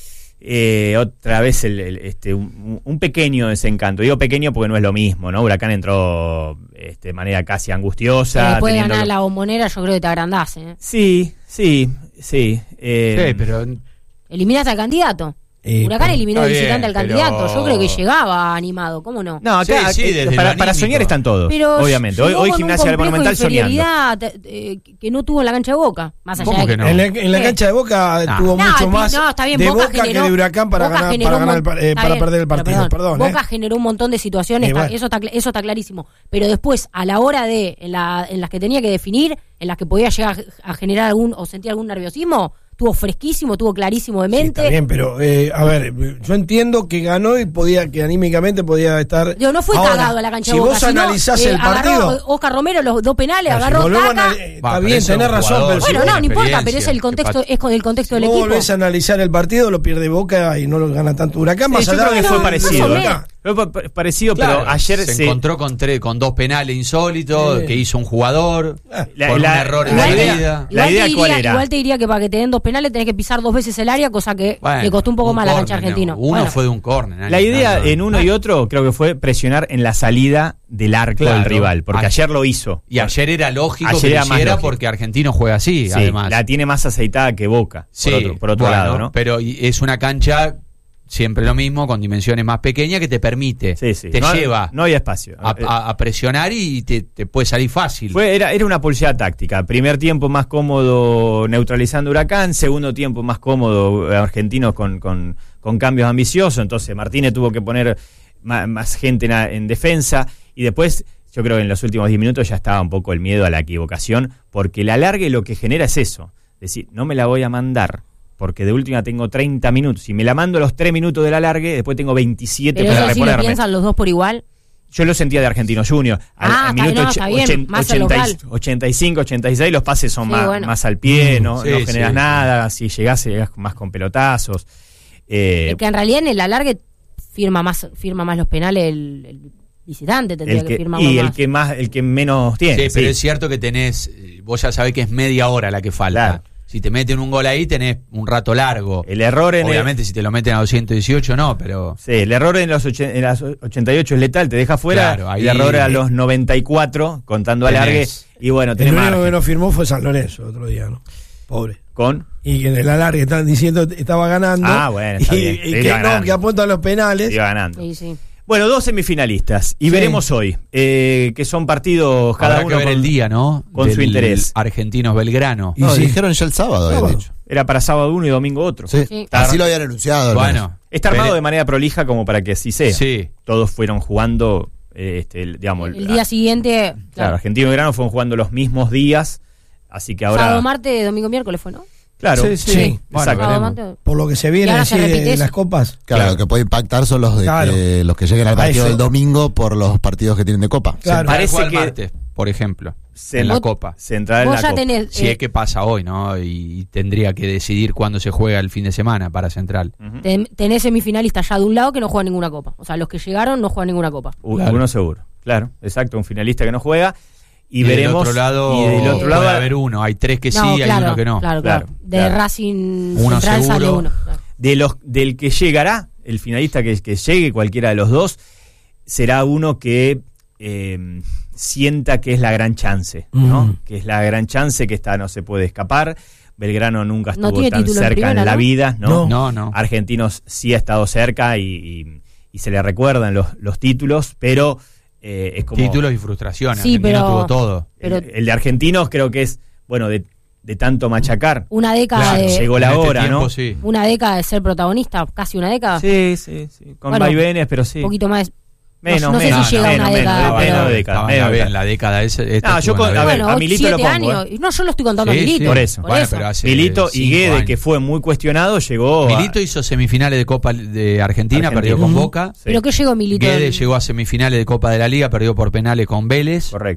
eh, otra vez el, el, este un, un pequeño desencanto. Digo pequeño porque no es lo mismo, ¿no? Huracán entró este, de manera casi angustiosa. Pero después de teniendo... ganar la Bombonera, yo creo que te agrandás, ¿eh? Sí, sí, sí. Eh, Sí, pero Eliminaste al candidato. Eh, Huracán eliminó de está visitante bien, al candidato. pero- Yo creo que llegaba animado, ¿cómo no? No, acá, Sí, sí, eh, desde para, lo para anímico. soñar están todos, Pero obviamente. Hoy, llegó hoy con un Gimnasia del complejo de Monumental soñando. inferioridad, te- eh, que no tuvo en la cancha de Boca. Más allá ¿Cómo de que no? En la, en la ¿Qué? cancha de Boca No. tuvo No, mucho el- más no, está bien, de Boca Boca generó- que de Huracán para Boca ganar generó para, un ganar el, mon- par- eh, está para bien, perder el pero partido. Perdón, Boca ¿eh? generó un montón de situaciones, Y está- bueno. eso, está, cl- eso está clarísimo. Pero después, a la hora de, en, la, en las que tenía que definir, en las que podía llegar a generar algún o sentir algún nerviosismo, tuvo fresquísimo, tuvo clarísimo de Sí, mente. está bien, pero eh, a ver, yo entiendo que ganó y podía, que anímicamente podía estar. Digo, no fue Ahora, cagado a la cancha si de Boca. vos sino, analizás eh, el partido. agarró Oscar Romero los dos penales, pero si agarró volvemos a taca. anal- eh, Va, está pero bien, eso es tenés un razón, jugador, pero si Bueno, vos- no, no importa, experiencia, pero es el contexto, que es con el contexto del vos equipo. volvés a analizar el partido, lo pierde Boca y no lo gana tanto Huracán. Sí, Más yo allá creo que de fue de parecido. Boca. Fue pa- pa- parecido, Claro, pero ayer se, se, encontró con, tres, con dos penales insólitos Sí. que hizo un jugador Ah, La- por la- un error en la la idea- vida. La Igual idea te cuál diría, era. igual te diría que para que te den dos penales tenés que pisar dos veces el área, cosa que Bueno, le costó un poco un más a la córner, cancha argentina. no. Uno Bueno, fue de un córner. La idea no, en uno y otro creo que fue presionar en la salida del arco Claro. del rival, porque Ah. ayer lo hizo. Y ayer era lógico Ayer que era lo más hiciera lógico. porque Argentino juega así, Sí, además. la tiene más aceitada que Boca, Sí, por otro, por otro bueno, lado, ¿no? Pero y- es una cancha siempre lo mismo, con dimensiones más pequeñas, que te permite, Sí, sí. te no, lleva no había espacio. a, a- a presionar y te, te puede salir fácil. Fue, era, era una pulseada táctica. Primer tiempo más cómodo neutralizando Huracán, segundo tiempo más cómodo eh, Argentinos con, con, con cambios ambiciosos. Entonces Martínez tuvo que poner más, más gente en, en defensa y después yo creo que en los últimos diez minutos ya estaba un poco el miedo a la equivocación, porque el alargue lo que genera es eso. Es decir, no me la voy a mandar, porque de última tengo treinta minutos. Si me la mando los tres minutos del alargue, después tengo veintisiete pero para eso sí lo reponerme. piensan los dos por igual. Yo lo sentía de Argentino Junior. Al, Ah, al está- minuto no, och- está bien, ochen- más al ochenta y- local. ochenta y cinco, ochenta y seis los pases son Sí, más, bueno. más al pie, no, Sí, no generas sí. nada. Si llegás, llegás más con pelotazos. Eh, El que en realidad en el alargue firma más, firma más los penales el, el visitante, tendría el que, que, firmar y el más. que más, el que menos tiene. Sí, pero sí. es cierto que tenés, eh, vos ya sabés que es media hora la que falta. Claro. Si te meten un gol ahí, tenés un rato largo. El error en el- Obviamente, si te lo meten a doscientos dieciocho, no, pero. Sí, el error en los ochen- en las ochenta y ocho es letal, te deja fuera. Claro, ahí- el error a los noventa y cuatro, contando Tenés. alargue. Y bueno, El tenés único margen. que no firmó fue San Lorenzo el otro día, ¿no? Pobre. Con. Y que en el alargue están diciendo que estaba ganando. Ah, bueno, está y, bien. y Sí, que iba no, ganando. que apunta a los penales. Iba ganando. Sí, sí. Bueno, dos semifinalistas. Y Sí. veremos hoy, eh, que son partidos cada Habrá uno que ver con- el día, ¿no? con su Del interés. Argentinos Belgrano. Y No, sí. dijeron ya el sábado, habían Sábado. dicho. Era para sábado uno y domingo otro. Sí. Sí. Así lo habían anunciado. al menos. Bueno, Está armado pero- de manera prolija como para que así sea. Sí. Todos fueron jugando, eh, este, el- digamos, El día siguiente, claro, claro, Argentino y Grano fueron jugando los mismos días, así que ahora, sábado, martes, domingo, miércoles fue, ¿no? claro, Sí, sí. Sí. Bueno, exacto. Sábado, veremos. martes. Por lo que se Y viene ahora así se de, repite de eso. las copas. Claro, Claro. lo que puede impactar son los de Claro. que, los que lleguen al A partido eso. del domingo por los partidos que tienen de Copa. Claro. Parece Parece que- que martes, por ejemplo, Se- en la Vos- Copa. central en Vos la ya Copa. tenés, Si eh, es que pasa hoy, ¿no? Y, y tendría que decidir cuándo se juega el fin de semana para Central. Ujú. ten- tenés semifinalistas ya de un lado que no juegan ninguna copa. O sea, los que llegaron no juegan ninguna copa. U- Claro. Uno seguro, claro, exacto, un finalista que no juega. Y, Y veremos. del otro lado, y del otro lado puede haber uno. Hay tres que sí, No, hay claro, uno que no. Claro, claro. Claro, De claro. Racing Uno Central sale seguro. uno. Claro. de los del que llegará, el finalista que, que llegue, cualquiera de los dos, será uno que eh, sienta que es la gran chance, ¿no? Mm. Que es la gran chance, que esta no se puede escapar. Belgrano nunca No estuvo tiene tan título en cerca en, primera, la ¿no? vida, ¿no? No, no. Argentinos sí ha estado cerca y, y- y se le recuerdan los, los títulos, pero eh, es como... Títulos y frustraciones. Sí, Argentino pero- tuvo todo. pero- el, el de Argentinos creo que es, bueno, de, de tanto machacar. Una década Claro, de llegó la En este hora, tiempo, ¿no? sí. una década de ser protagonista, casi una década. Sí, sí, sí. Con Bueno, vaivenes, pero sí. Un poquito más. Menos, no, no sé menos, si llega a menos, una menos, década, menos, pero- menos de década, Estaba menos en de la, década. en la década esa. esta No, yo estuvo en con- la a ver, década. a Milito lo siete pongo, años. ¿eh? No, yo lo estoy contando Sí, a Milito. sí. Por eso. por Bueno, eso. pero hace Milito y cinco Guede, años. que fue muy cuestionado, llegó a- Milito hizo semifinales de Copa de Argentina, Argentina. perdió con Ujú. Boca. Sí. ¿Pero qué llegó Milito? Guede en- llegó a semifinales de Copa de la Liga, perdió por penales con Vélez. Correcto.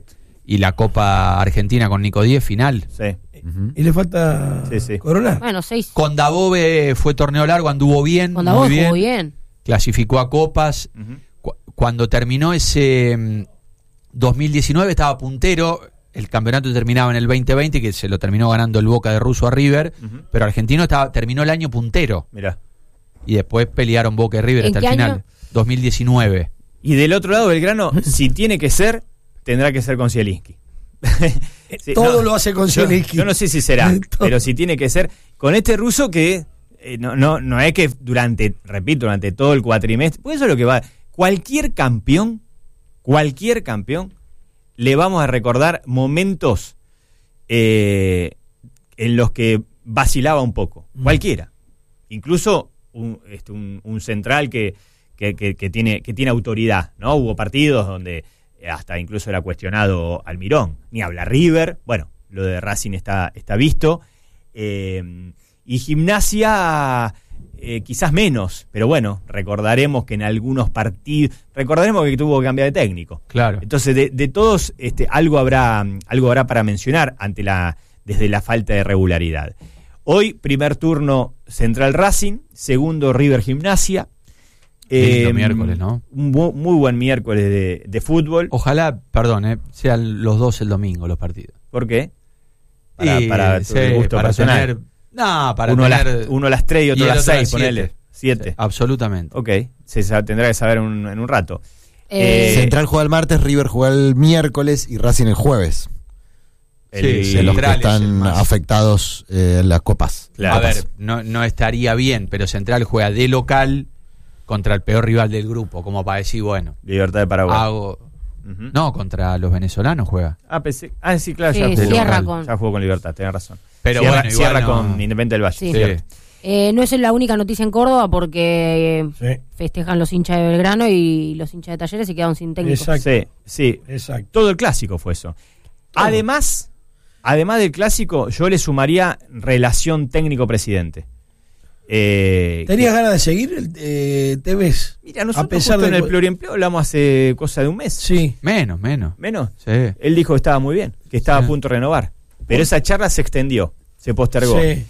Y la Copa Argentina con Nico Díez, final. Sí. Ujú. ¿Y le falta Sí, sí. Corona? Bueno, seis. Con Dabove fue torneo largo, anduvo bien, Cuando muy vos bien, jugó bien. clasificó a copas. Ujú. Cu- Cuando terminó ese mm, dos mil diecinueve estaba puntero, el campeonato terminaba en el veinte veinte, que se lo terminó ganando el Boca de Russo a River, Ujú. pero Argentino estaba, terminó el año puntero, Mirá. y después pelearon Boca y River ¿En hasta el qué final. año? dos mil diecinueve. Y del otro lado, Belgrano, si tiene que ser, tendrá que ser con Zielinski. Sí, Todo no, lo hace con yo, Zielinski. yo no sé si será, Todo. pero si tiene que ser con este ruso que eh, no, no, no es que durante, repito, durante todo el cuatrimestre, pues eso es lo que va. Cualquier campeón, cualquier campeón, le vamos a recordar momentos eh, en los que vacilaba un poco. Cualquiera. Incluso un, este, un, un central que, que, que, que tiene, que tiene autoridad, ¿no? Hubo partidos donde hasta incluso era cuestionado Almirón, ni habla River, bueno, lo de Racing está, está visto, eh, y Gimnasia eh, quizás menos, pero bueno, recordaremos que en algunos partidos, recordaremos que tuvo que cambiar de técnico. Claro. Entonces, de, de todos, este, algo habrá, algo habrá para mencionar ante la, desde la falta de regularidad. Hoy, primer turno Central Racing, segundo River Gimnasia. Lindo miércoles, ¿no? Un bu- muy buen miércoles de, de fútbol. Ojalá, perdón, eh, sean los dos el domingo los partidos. ¿Por qué? Para, Y, para tu sí, gusto para personal. tener- no, para uno, a tener... las, uno a las tres y otro y a el las otro a seis, las ponele. siete. Siete. Sí, absolutamente. Ok, se sa- tendrá que saber un- en un rato. Eh, Eh, Central juega el martes, River juega el miércoles y Racing el jueves. El- Sí, De los que Central es el están más- afectados eh, en las copas. Claro. A ver, no, no estaría bien, pero Central juega de local contra el peor rival del grupo, como para decir, bueno, Libertad de Paraguay. hago... Ujú. No, contra los venezolanos juega. Ah, pensé- ah, sí, claro, Sí, ya, jugó, cierra con- ya jugó con Libertad, tenés razón. Pero cierra, bueno, igual cierra no- con Independiente del Valle. Sí. cierto. eh, no es la única noticia en Córdoba porque eh, Sí, festejan los hinchas de Belgrano y los hinchas de Talleres se quedaron sin técnico. exacto. Sí, sí. Exacto. Todo el clásico fue eso. Además, además del clásico, yo le sumaría relación técnico-presidente. Eh, ¿Tenías que- ganas de seguir el eh, T V? Mira, nosotros a pesar justo de en el que- pluriempleo hablamos hace cosa de un mes. Sí. Menos, menos. Menos. Sí. Él dijo que estaba muy bien, que estaba Sí. a punto de renovar. Pero esa charla se extendió, se postergó. Sí.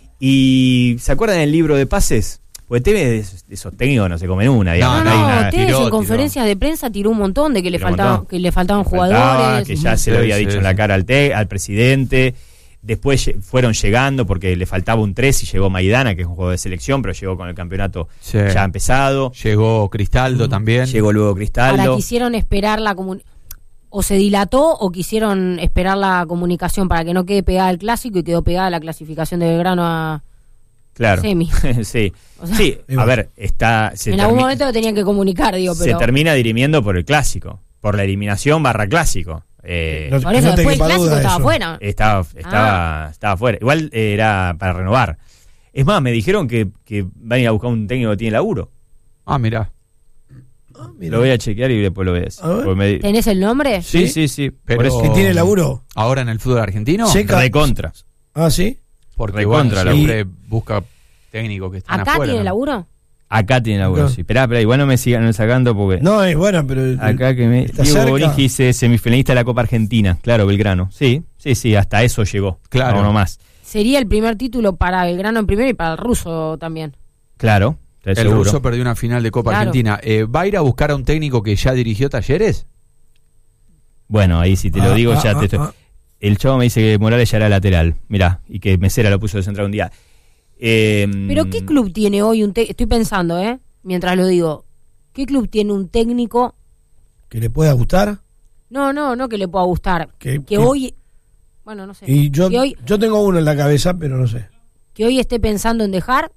Y ¿se acuerdan del libro de pases? Pues T V de esos, de esos técnicos no se comen una, digamos. No, No, hay no, una- Tevez tiró, en tiró. conferencias de prensa tiró un montón de que le Tiró un faltaban, montón. que le faltaban faltaba, jugadores. que ya se lo Sí, había sí, dicho en sí. la cara al, te- al presidente. Después lle- fueron llegando porque le faltaba un tres y llegó Maidana, que es un juego de selección, pero llegó con el campeonato Sí. ya empezado. Llegó Cristaldo también. Llegó luego Ahora Cristaldo. quisieron esperar la comunicación. O se dilató o quisieron esperar la comunicación para que no quede pegada el clásico y quedó pegada la clasificación de Belgrano a Claro. semi. sí. O sea, sí, Y a bueno. ver, está. Se en algún termi- momento lo tenían que comunicar, digo, se pero. termina dirimiendo por el clásico, por la eliminación barra clásico. Eh, No- Por que eso, no te después el quepa clásico duda estaba eso. afuera. estaba, estaba, estaba fuera. Igual eh, era para renovar. Es más, me dijeron que, que van a ir a buscar un técnico que tiene laburo. Ah, mirá. Ah, mira. Lo voy a chequear y después lo voy a decir. A ver. Porque me- ¿Tenés el nombre? Sí, sí, sí. Pero- Por eso. ¿Que tiene laburo? Ahora en el fútbol argentino, Seca. Recontra. Ah, sí. porque recontra bueno, laburo. siempre busca técnicos que están ¿Acá afuera. tiene ¿no? laburo? Acá tiene laburo, Acá. sí. Esperá, esperá, igual no me sigan sacando porque. No, es buena, pero. Acá que me. Está Diego cerca. Borigi dice semifinalista de la Copa Argentina. Claro, Belgrano. Sí, sí, sí, hasta eso llegó. Claro. No, no más. Sería el primer título para Belgrano en primero y para el ruso también. Claro, estoy El seguro. ruso perdió una final de Copa Claro. Argentina. Eh, ¿Va a ir a buscar a un técnico que ya dirigió Talleres? Bueno, ahí si te lo Ah, digo ah, ya ah, te estoy. ah. El chavo me dice que Morales ya era lateral. Mirá, y que Mesera lo puso de central un día. Eh, Pero ¿qué club tiene hoy un técnico? Estoy pensando, ¿eh? Mientras lo digo. ¿Qué club tiene un técnico? Que le pueda gustar. No, no, no que le pueda gustar. Que- Que, que- hoy... Bueno, no sé. Y yo, que, hoy, yo tengo uno en la cabeza, pero no sé. que hoy esté pensando en dejar.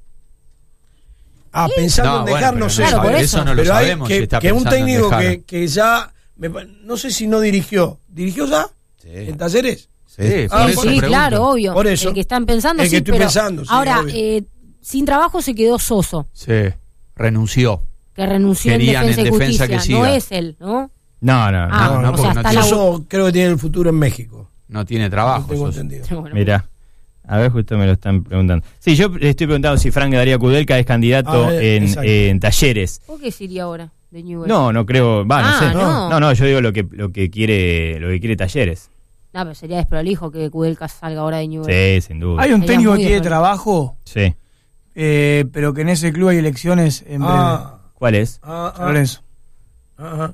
Ah, pensando No, en bueno, dejar, pero no sé. Claro, por sabe- eso. no lo pero hay sabemos. que, si está que un pensando en técnico dejar. que, que ya. me pa- no sé si no dirigió. ¿Dirigió ya? ¿En Talleres? Sí, Ah, por sí, eso sí, pregunto. claro, obvio. Por eso. El que están pensando, El que sí, estoy pero pensando, sí, ahora, obvio. eh, sin trabajo se quedó Soso, Sí, renunció. que renunció Querían en Defensa en y Defensa Justicia. que No siga. es él, ¿no? No, no, Ah, no, no, o sea, porque no está tiene- la... Eso creo que tiene el futuro en México. No tiene No trabajo. tengo Soso. entendido. Bueno, Mirá. A ver, justo me lo están preguntando. Sí, yo estoy preguntando si Frank Darío Kudelka es candidato Ah, eh, en, exacto. en Talleres. ¿por qué sería ahora? de Newell's. No, no creo, va, no Ah, sé. no. no, no, yo digo lo que lo que quiere lo que quiere Talleres. No, pero sería desprolijo que Kudelka salga ahora de Newell's. Sí, sin duda. Hay un Sería técnico muy que tiene diferente. trabajo, Sí. eh, pero que en ese club hay elecciones en breve. Ah, ¿Cuál es? ah, San ah, Lorenzo. ajá.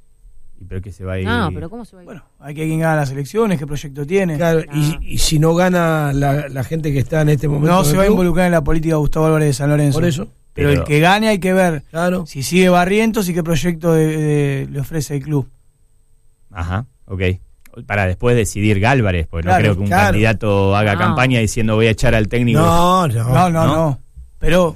Y pero que se va a ir. No, pero ¿cómo se va a ir? Bueno, hay que ver quién gana las elecciones, qué proyecto tiene. Claro, Ah. y, y si no gana la, la gente que está en este momento. No en se el va a club, involucrar en la política Gustavo Álvarez de San Lorenzo. Por eso, Pero, Pero- el que gane hay que ver claro. si sigue Barrientos y qué proyecto de- de- le ofrece el club. Ajá, ok. Para después decidir Gálvarez, porque Claro, no creo que un claro. candidato haga No. campaña diciendo voy a echar al técnico. No, no. No, no, no. ¿no? Pero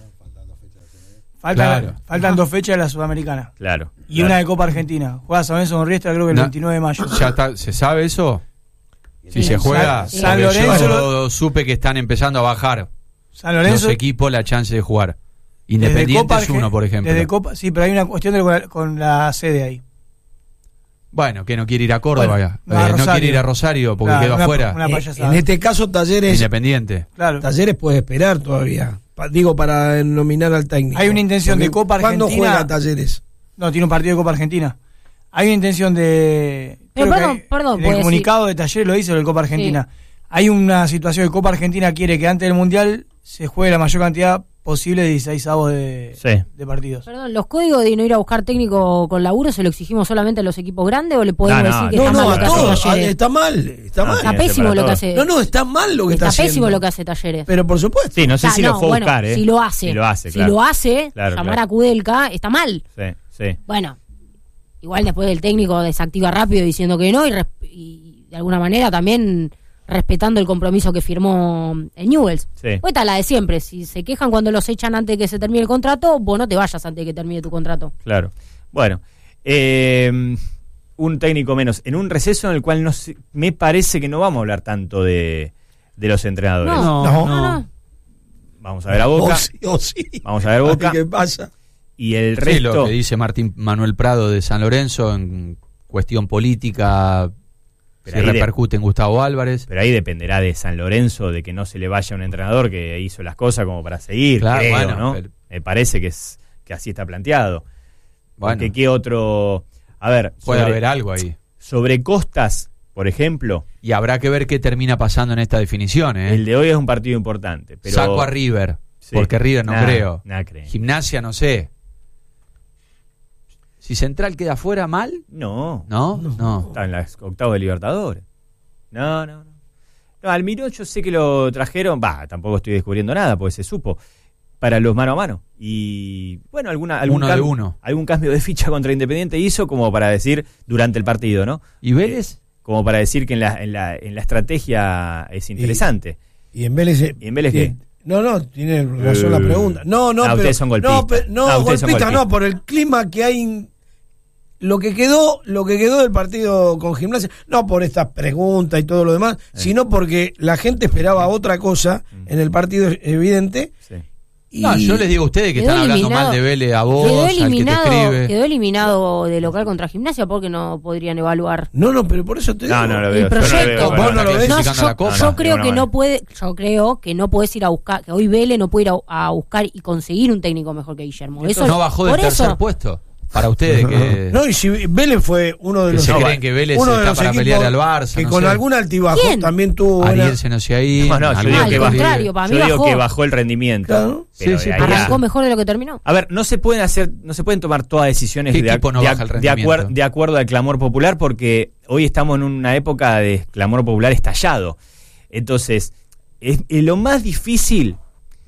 faltan, Claro. faltan dos fechas de la Sudamericana. Claro. Y claro. una de Copa Argentina. Juega San Lorenzo con Riestra creo que el No. veintinueve de mayo. ¿Ya está, se sabe eso? Si se juega, Sí. San porque Lorenzo yo supe que están empezando a bajar San Lorenzo los equipos la chance de jugar. desde Independiente Copa es uno, Argen- por ejemplo. Desde Copa, sí, pero hay una cuestión de, con, la, con la sede ahí. Bueno, que no quiere ir a Córdoba, Bueno, eh, no, a no Rosario. quiere ir a Rosario porque Claro, quedó una- afuera. una- Eh, payasada. en este caso, Talleres, Independiente. Claro. Talleres puede esperar todavía. Pa- digo, para nominar al técnico. Hay una intención de Copa ¿Cuándo Argentina? juega Talleres? No, tiene un partido de Copa Argentina. Hay una intención de... Pero creo que perdón, hay- perdón, en puede el comunicado de Talleres lo dice lo de Copa Argentina. Hay una situación de Copa Argentina quiere que antes del Mundial se juegue la mayor cantidad posible de dieciséis avos de, Sí. de partidos. Perdón, ¿los códigos de no ir a buscar técnico con laburo se lo exigimos solamente a los equipos grandes o le podemos No, no, decir que No, está no, mal lo a que hace todos. Talleres? Está mal. Está No, mal. Está tiene que ser pésimo para lo que todos. hace. No, no, está mal lo que está, Está pésimo haciendo. lo que hace Talleres. Pero por supuesto. Sí, no sé Ah, si no, lo fue a bueno, buscar, ¿eh? Si lo hace. Si lo hace, Si claro. lo hace, Claro, llamar claro. a Kudelka está mal. Sí, sí. Bueno, igual después el técnico desactiva rápido diciendo que no y, res- y de alguna manera también respetando el compromiso que firmó el Newell's. Sí. Pues está la de siempre, si se quejan cuando los echan antes de que se termine el contrato, vos no te vayas antes de que termine tu contrato. Claro. Bueno, eh, un técnico menos. En un receso en el cual no sé- me parece que no vamos a hablar tanto de, de los entrenadores. No, No. no, no. Vamos a ver a Boca. O sí, o sí. Vamos a ver Boca. ¿Qué pasa? Y el Sí, resto. lo que dice Martín Manuel Prado de San Lorenzo en cuestión política, Pero si ahí de- repercute en Gustavo Álvarez. Pero ahí dependerá de San Lorenzo, de que no se le vaya un entrenador que hizo las cosas como para seguir, Claro, creo, bueno, ¿no? pero- Me parece que es que así está planteado. Bueno, Porque qué otro... A ver, puede sobre, haber algo ahí. sobre Costas, por ejemplo, Y habrá que ver qué termina pasando en esta definición. ¿eh? el de hoy es un partido importante. Pero, Saco a River, Sí. porque River no Nah, creo. nah creo. Gimnasia no sé. Si Central queda fuera mal, No, ¿no? No. está en las octavos de Libertadores. No, no, no. No, Almirón yo sé que lo trajeron, va, tampoco estoy descubriendo nada, porque se supo, para los mano a mano. Y bueno, alguna, algún, Uno de cam- uno. algún cambio de ficha contra Independiente hizo como para decir durante el partido, ¿no? ¿Y Vélez? Como para decir que en la, en la, en la estrategia es interesante. ¿Y en Vélez? eh, ¿Y en Vélez eh, qué? No, no, tiene razón la Eh, pregunta. No, no, ah, pero, ustedes son golpistas. No, pero- no, Ah, ustedes son golpistas no, golpistas. por el clima que hay. en- Lo que quedó, lo que quedó del partido con Gimnasia, no por estas preguntas y todo lo demás, sino porque la gente esperaba otra cosa en el partido evidente. Sí. Y No, yo les digo a ustedes que Quedó están hablando eliminado. mal de Vélez a vos, Quedó al que te eliminado, escribe. quedó eliminado de local contra Gimnasia porque no podrían evaluar No, no, pero por eso te digo. No, no lo el veo. yo no lo proyecto. veo, Vos no lo ves. No, clasificando yo, la Copa. yo No, no, creo de que ninguna no puede, yo creo que no puedes ir a buscar, que hoy Vélez no puede ir a, a buscar y conseguir un técnico mejor que Guillermo. Eso no bajó del por tercer eso, puesto. Para ustedes que... No, y si Vélez fue uno de Que los se no, creen que Vélez uno de está los para equipos pelear al Barça, que no con sé. algún altibajo ¿Quién? también tuvo buena- Ariel se no sé ahí. No, no, yo algún digo al que partido. contrario, para bajó, mí yo digo bajó. que bajó el rendimiento. Claro. Pero Sí, sí, de ahí por a- arrancó mejor de lo que terminó. A ver, no se pueden hacer, no se pueden tomar todas decisiones ¿Qué de, equipo no de- baja el de rendimiento? acuer- de acuerdo al clamor popular, porque hoy estamos en una época de clamor popular estallado. Entonces, es, eh, lo más difícil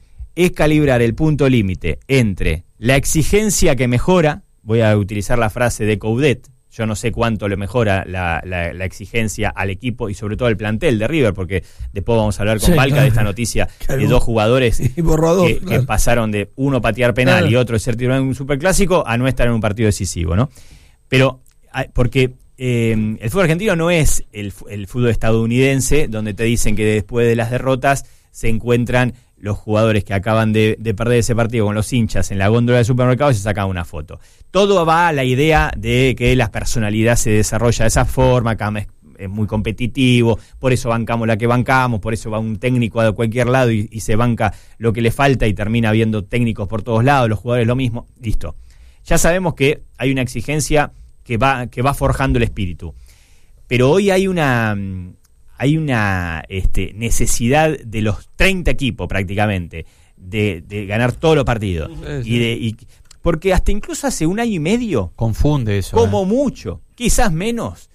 es calibrar el punto límite entre la exigencia que mejora, voy a utilizar la frase de Coudet, yo no sé cuánto le mejora la, la- la exigencia al equipo y sobre todo al plantel de River, porque después vamos a hablar con Sí, Valca claro. de esta noticia Claro. de dos jugadores Y borrador, que, claro. que pasaron de uno patear penal Claro. y otro ser titular en un superclásico a no estar en un partido decisivo, ¿no? Pero, ah, porque eh, el fútbol argentino no es el, fu- el fútbol estadounidense, donde te dicen que después de las derrotas se encuentran los jugadores que acaban de, de perder ese partido con los hinchas en la góndola del supermercado y se sacan una foto. Todo va a la idea de que la personalidad se desarrolla de esa forma, acá es, es muy competitivo, por eso bancamos la que bancamos, por eso va un técnico a cualquier lado y, y se banca lo que le falta y termina habiendo técnicos por todos lados, los jugadores lo mismo, listo. Ya sabemos que hay una exigencia que va, que va forjando el espíritu. Pero hoy hay una, hay una este, necesidad de los treinta equipos prácticamente de, de ganar todos los partidos. Sí, sí. Y de, y, porque hasta incluso hace un año y medio, Confunde eso. como eh. mucho, quizás menos,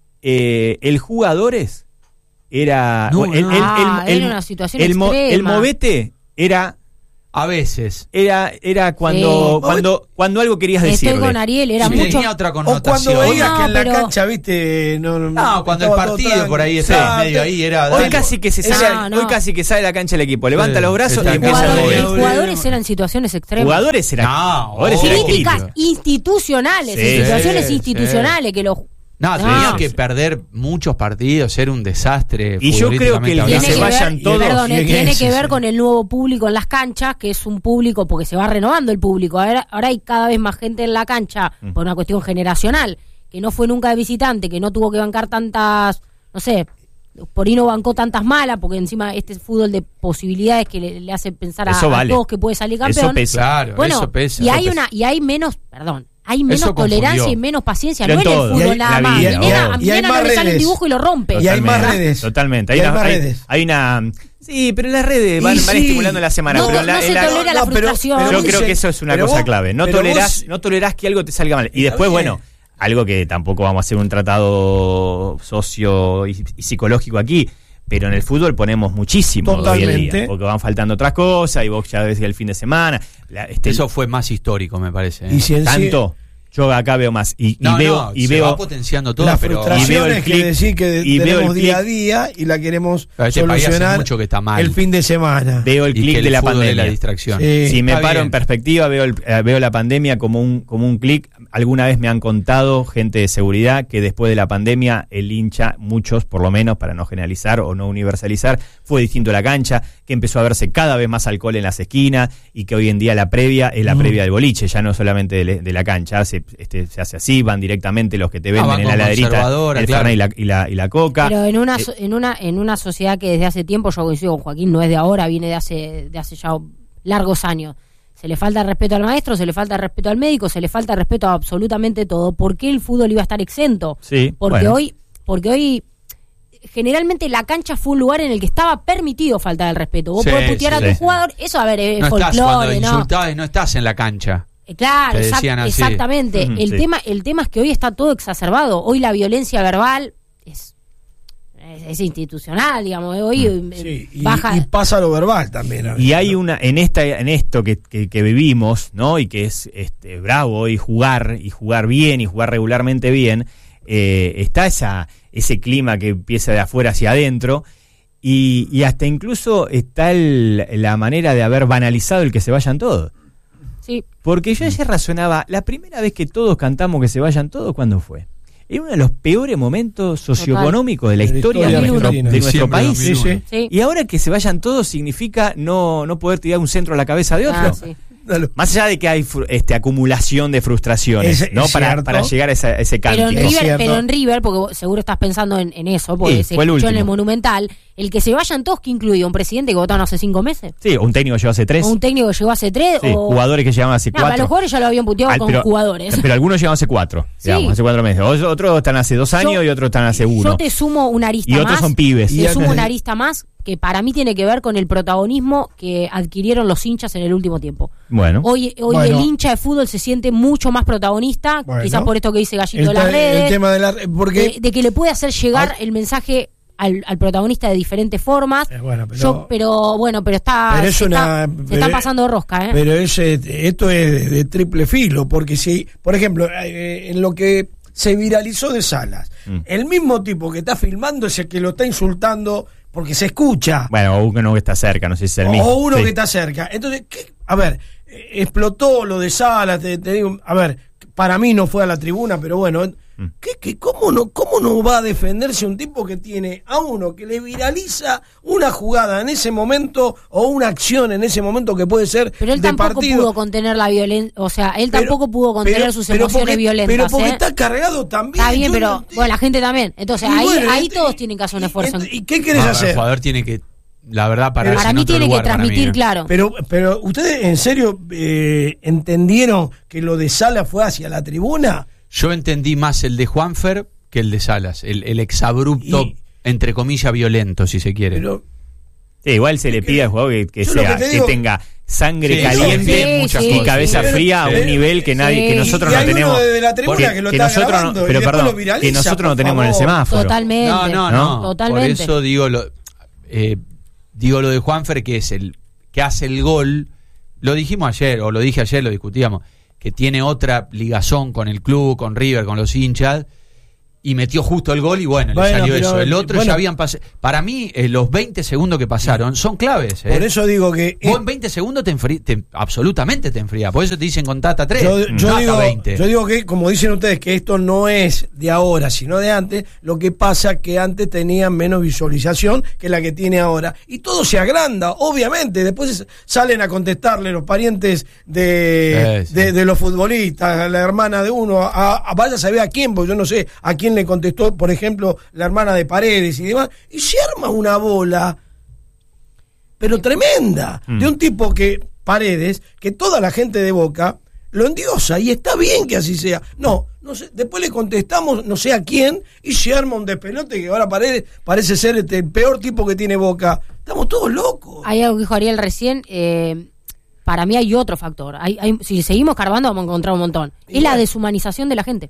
eh, el jugadores era... No, el, no. el- el- Ah, el- era una situación el, mo- el extrema. movete era... A veces. Era, era cuando, Sí. cuando, cuando algo querías Estoy decirle. con Ariel, era Sí, mucho. tenía otra O connotación. cuando veías No, que en la pero- cancha, viste, no, no, No, cuando el estaba todo partido tranqui. por ahí Sí. estaba medio ahí, era... Hoy dale. casi que se Ese- sale, No, no. hoy casi que sale de la cancha el equipo, levanta Sí, los brazos está y empieza a bien. Jugadores, mover. jugadores eran situaciones extremas. Jugadores eran, No, jugadores eran Críticas críticos. institucionales, Sí, en situaciones sí. institucionales que los No, No, tenía sí, que sí. perder muchos partidos, ser un desastre. Y yo creo que el futbolísticamente que tiene se que hablando. vayan ver, todos, perdón, eh, sí, tiene sí, que sí. ver con el nuevo público en las canchas, que es un público porque se va renovando el público. Ahora, ahora hay cada vez más gente en la cancha Mm. por una cuestión generacional, que no fue nunca de visitante, que no tuvo que bancar tantas, no sé, por ahí no bancó tantas malas, porque encima este es fútbol de posibilidades que le, le hace pensar a, Eso a vale. todos que puede salir campeón. Eso pesa. Claro, Bueno, eso pesa. y eso hay pesa. una y hay menos, perdón, hay menos Eso tolerancia confundió. y menos paciencia, Pero no en en el todo. fútbol Y hay- nada la más. vida, Mi ¿no? nena, a Y mi hay nena más no le sale un redes. dibujo y lo rompe. Y hay más Totalmente. redes. Totalmente. Y Hay, hay una, más hay- redes. hay una. Sí, pero las redes van, Y van sí. estimulando la semana. No, pero no la- se la- tolera la no, pero- frustración. pero yo vos creo se- que eso es una pero cosa vos- clave. No pero tolerás, vos- no tolerás que algo te salga mal. Y Está después, bien. bueno, algo que tampoco vamos a hacer un tratado socio y, y psicológico aquí. Pero en el fútbol ponemos muchísimo hoy en Totalmente. día, porque van faltando otras cosas y vos ya ves el fin de semana. La- este, Eso fue más histórico, me parece. ¿eh? Y si en sí- tanto, yo acá veo más. Y, y No, veo, no, y se veo va potenciando todo, la pero... y veo frustración el es que clip- decir que y veo tenemos el día a clip- día y la queremos Pero este país hace solucionar mucho que está mal. el fin de semana. veo el y clic que el de la fútbol es pandemia. la distracción. Sí. Si me Está paro bien. en perspectiva, veo, el- eh, veo la pandemia como un, como un clic. Alguna vez me han contado gente de seguridad que después de la pandemia el hincha, muchos por lo menos, para no generalizar o no universalizar, fue distinto a la cancha, que empezó a verse cada vez más alcohol en las esquinas y que hoy en día la previa es la Mm. previa del boliche, ya no solamente de, de la cancha, se, este, se hace así, van directamente los que te venden van en la con heladerita, conservadora, el claro. Fernet y la, y, la, y la coca. Pero en una Eh, so- en una en una sociedad que desde hace tiempo, yo coincido con Joaquín, no es de ahora, viene de hace de hace ya largos años. Se le falta respeto al maestro, se le falta respeto al médico, se le falta respeto a absolutamente todo. ¿Por qué el fútbol iba a estar exento? Sí, Porque bueno. hoy porque hoy generalmente la cancha fue un lugar en el que estaba permitido faltar el respeto. Vos Sí, podés putear sí, a tu sí. jugador, eso a ver, es No estás cuando folclore, ¿no? insultás y no estás en la cancha. Eh, Claro, Te exact- decían así. exactamente. Ujú, el sí. tema, el tema es que hoy está todo exacerbado. Hoy la violencia verbal es, es, es institucional, digamos. eh, Hoy eh, Sí, y, baja. y pasa lo verbal también. a veces, Y hay ¿no? una, en esta, en esto que, que, que vivimos, ¿no? Y que es este bravo, y jugar, y jugar bien, y jugar regularmente bien, eh, está esa, ese clima que empieza de afuera hacia adentro, y, y hasta incluso está el, la manera de haber banalizado el que se vayan todos. Sí, Porque yo ayer razonaba, la primera vez que todos cantamos que se vayan todos, ¿cuándo fue? Era uno de los peores momentos socioeconómicos de la De la historia historia de nuestro, argentina. de nuestro Diciembre de país. Sí, sí. sí. Y ahora que se vayan todos significa no, no poder tirar un centro a la cabeza de otro. Ah, sí. Dale. Más allá de que hay fru- este, acumulación de frustraciones, Es- ¿no? es Para, cierto. para llegar a, esa- a ese Pero en, cántico. Es River, cierto. pero en River, porque vos seguro estás pensando en, en eso, porque Sí, se fue el escuchó en el último. Monumental, el que se vayan todos, que incluye un presidente que votaron hace cinco meses, Sí, un técnico llegó hace tres. o un técnico que llegó hace tres, Sí, o... jugadores que llegaban hace No, para cuatro. los jugadores ya lo habían puteado Al- con pero, jugadores. pero algunos llegaban hace cuatro, Sí. digamos, hace cuatro meses. O- Otros están hace dos años Yo- y otros están hace uno. Yo te sumo una arista Y más. otros son pibes. Te Y- sumo una arista más que para mí tiene que ver con el protagonismo que adquirieron los hinchas en el último tiempo. Bueno, Hoy, hoy Bueno. el hincha de fútbol se siente mucho más protagonista, Bueno. quizás por esto que dice Gallito El, de las ta- redes, el tema de la porque de, de que le puede hacer llegar Ay. el mensaje al, al protagonista de diferentes formas. Eh, bueno, pero- Yo, pero bueno, pero está, Pero es se, una- está, se pero- está pasando de rosca, ¿eh? Pero es, eh, esto es de, de triple filo, porque si, por ejemplo, eh, en lo que se viralizó de Salas, Mm. el mismo tipo que está filmando es el que lo está insultando porque se escucha, bueno, uno que está cerca, no sé si es el o, mismo. o uno Sí. que está cerca. Entonces, ¿qué? A ver, eh, explotó lo de Salas, te, te digo, a ver, para mí no fue a la tribuna, pero bueno, Mm. ¿qué, qué, cómo, no, ¿cómo no va a defenderse un tipo que tiene a uno que le viraliza una jugada en ese momento o una acción en ese momento que puede ser Pero él de tampoco partido? pudo contener la violencia, o sea, él Pero- tampoco pudo contener pero- sus pero emociones porque- violentas. Pero porque ¿eh? está cargado también. Está bien, yo pero no entiendo. bueno, la gente también. Entonces Y ahí, bueno, ahí y- todos tienen que hacer un y- esfuerzo. ¿Y qué querés No, hacer? El jugador tiene que la verdad, para, para mí tiene que transmitir, mí, claro. Pero, pero ¿ustedes en serio eh, entendieron que lo de Salas fue hacia la tribuna? Yo entendí más el de Juanfer que el de Salas, el, el exabrupto, Y, entre comillas, violento, si se quiere. Pero, Sí, igual se le pide al jugador que, que yo lo sea, que te que, digo- tenga sangre Sí, caliente sí, muchas sí, y sí, cabeza sí. fría a Pero- un nivel que nadie, sí. que nosotros y no hay uno tenemos. desde la tribuna Porque- que lo que está nosotros no- grabando y pero después perdón, lo viraliza, que nosotros no por tenemos en el favor. semáforo. Totalmente. No, no, ¿no? no. Totalmente. Por eso digo lo, eh, digo lo de Juanfer, que es el que hace el gol. Lo dijimos ayer, o lo dije ayer, lo discutíamos, que tiene otra ligazón con el club, con River, con los hinchas, y metió justo el gol y bueno, Bueno, le salió pero, eso. El otro bueno. ya habían pasado. Para mí, eh, los veinte segundos que pasaron son claves. ¿eh? Por eso digo que... Vos en veinte segundos te enfrí, te, absolutamente te enfrías. Por eso te dicen con Tata tres, Yo, yo Tata digo, veinte. yo digo que, como dicen ustedes, que esto no es de ahora, sino de antes. Lo que pasa que antes tenían menos visualización que la que tiene ahora. Y todo se agranda, obviamente. Después salen a contestarle los parientes de, Sí, sí. de, de los futbolistas, la hermana de uno, a, a- vaya a saber a quién, porque yo no sé a quién le contestó, por ejemplo, la hermana de Paredes y demás. Y se arma una bola, pero tremenda, Mm. de un tipo que, Paredes, que toda la gente de Boca lo endiosa, y está bien que así sea. No, no sé, después le contestamos no sé a quién, y se arma un despelote que ahora Paredes parece ser este, el peor tipo que tiene Boca. Estamos todos locos. Hay algo que dijo Ariel recién, eh, para mí hay otro factor. Hay, hay- si seguimos carbando vamos a encontrar un montón. Y Es la bueno. deshumanización de la gente.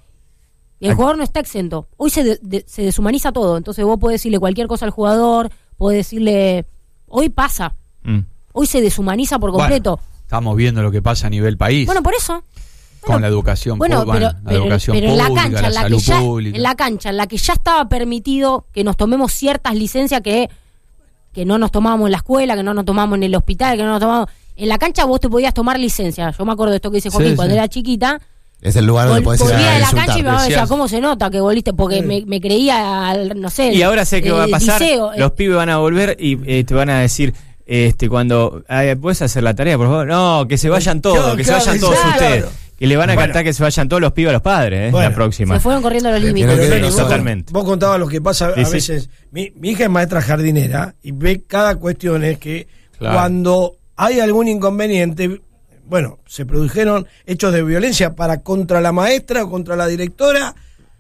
Y el jugador no está exento. Hoy se, de- de- se deshumaniza todo. Entonces vos podés decirle cualquier cosa al jugador, podés decirle... Hoy pasa. Mm. Hoy se deshumaniza por Bueno, completo. estamos viendo lo que pasa a nivel país. Bueno, por eso. con Bueno, la educación Bueno, pública, pero, la pero- educación pero en la pública, cancha, la en la, que salud ya, pública. en la cancha, en la que ya estaba permitido que nos tomemos ciertas licencias que, que no nos tomábamos en la escuela, que no nos tomábamos en el hospital, que no nos tomábamos... En la cancha vos te podías tomar licencia. Yo me acuerdo de esto que dice Joaquín Sí, cuando sí. era chiquita. Es el lugar donde Vol- podés ir volvía a de la insultar. cancha y me decía, decías. ¿cómo se nota que volviste? Porque me, me creía, al- no sé... Y ahora sé qué eh, va a pasar. liceo, eh. Los pibes van a volver y eh, te van a decir, este, cuando "Ay, ¿puedes hacer la tarea, por favor? No, que se vayan todos, Claro, que claro, se vayan todos claro. ustedes. Que le van a Bueno. cantar que se vayan todos los pibes a los padres, eh, Bueno. la próxima. Se fueron corriendo los Pero límites. que- Pero, Neni, vos, totalmente. vos contabas lo que pasa Sí, a sí. veces. Mi, mi hija es maestra jardinera y ve cada cuestión es que Claro. cuando hay algún inconveniente, bueno, se produjeron hechos de violencia para contra la maestra o contra la directora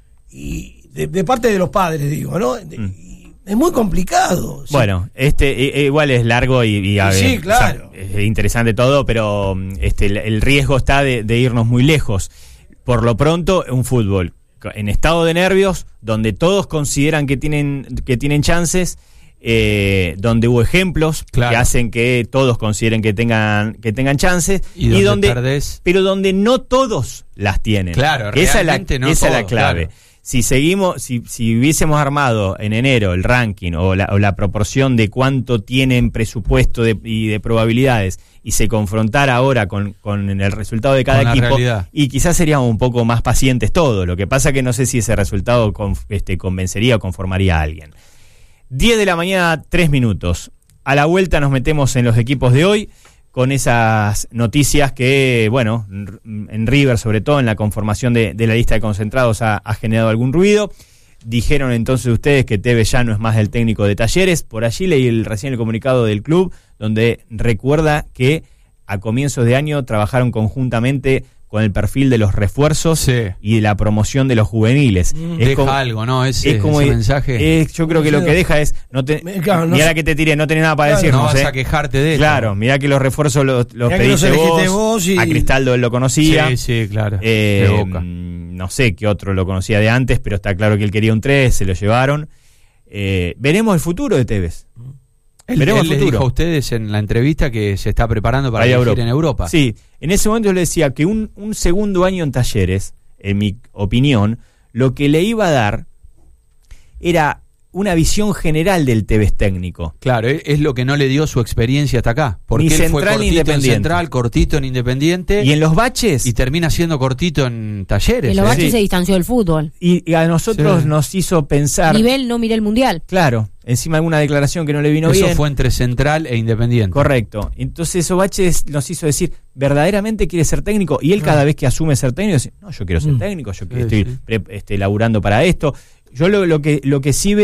y de, de parte de los padres, digo, ¿no? De- Mm. y es muy complicado. Sí. Bueno, este eh, eh, igual es largo y, y, a Sí, ver, claro. o sea, es interesante todo, pero mm, este el, el riesgo está de, de irnos muy lejos. Por lo pronto, un fútbol co- en estado de nervios, donde todos consideran que tienen que tienen chances, eh, donde hubo ejemplos Claro. que hacen que todos consideren que tengan que tengan chances Y donde perdés. pero donde no todos las tienen. Claro, Que esa es la, realmente no esa es la todos, clave. claro. Si seguimos, si, si hubiésemos armado en enero el ranking o la, o la proporción de cuánto tienen presupuesto de- y de probabilidades y se confrontara ahora con, con el resultado de cada Con la equipo, realidad. y quizás seríamos un poco más pacientes todos. Lo que pasa que no sé si ese resultado con- este, convencería o conformaría a alguien. diez de la mañana, tres minutos. A la vuelta nos metemos en los equipos de hoy con esas noticias que, bueno, en River, sobre todo en la conformación de, de la lista de concentrados, ha, ha generado algún ruido. Dijeron entonces ustedes que Tevez ya no es más el técnico de Talleres. Por allí leí el, recién el comunicado del club, donde recuerda que a comienzos de año trabajaron conjuntamente con el perfil de los refuerzos Sí. y de la promoción de los juveniles. Mm. Es Deja como- algo, ¿no? Ese, es como ese mensaje. es- yo creo que lo que deja es no te Me- claro, no mirá sé. la que te tiré, no tenés nada para Claro, decirnos, no vas ¿eh? a quejarte de esto. Claro, mirá que los refuerzos los, los Mirá que los pediste elegiste vos, vos y- a Cristaldo él lo conocía. Sí, sí, claro. Eh, de Boca. mm, no sé qué otro lo conocía de antes, pero está claro que él quería un tres, se lo llevaron. Eh, veremos el futuro de Tevez. Él, veremos él el les futuro. dijo a ustedes en la entrevista que se está preparando para Vaya a dirigir Europa. en Europa. Sí, en ese momento yo le decía que un, un segundo año en Talleres, en mi opinión, lo que le iba a dar era una visión general del Tevez técnico. Claro, es es lo que no le dio su experiencia hasta acá. Porque Ni él fue central ni cortito en independiente. Central, cortito en Independiente Y en los baches, y termina siendo cortito en Talleres. En los ¿eh? baches Sí. se distanció del fútbol. y, y a nosotros Sí. nos hizo pensar, Nivel, no miré el mundial. claro, encima alguna declaración que no le vino Eso bien. fue entre Central e Independiente. Correcto. Entonces esos baches nos hizo decir, ¿verdaderamente quiere ser técnico? Y él cada vez que asume ser técnico dice, no, yo quiero ser Mm. técnico, yo Sí, estoy sí. pre- este, laburando para esto. Yo lo, lo que lo que sí veo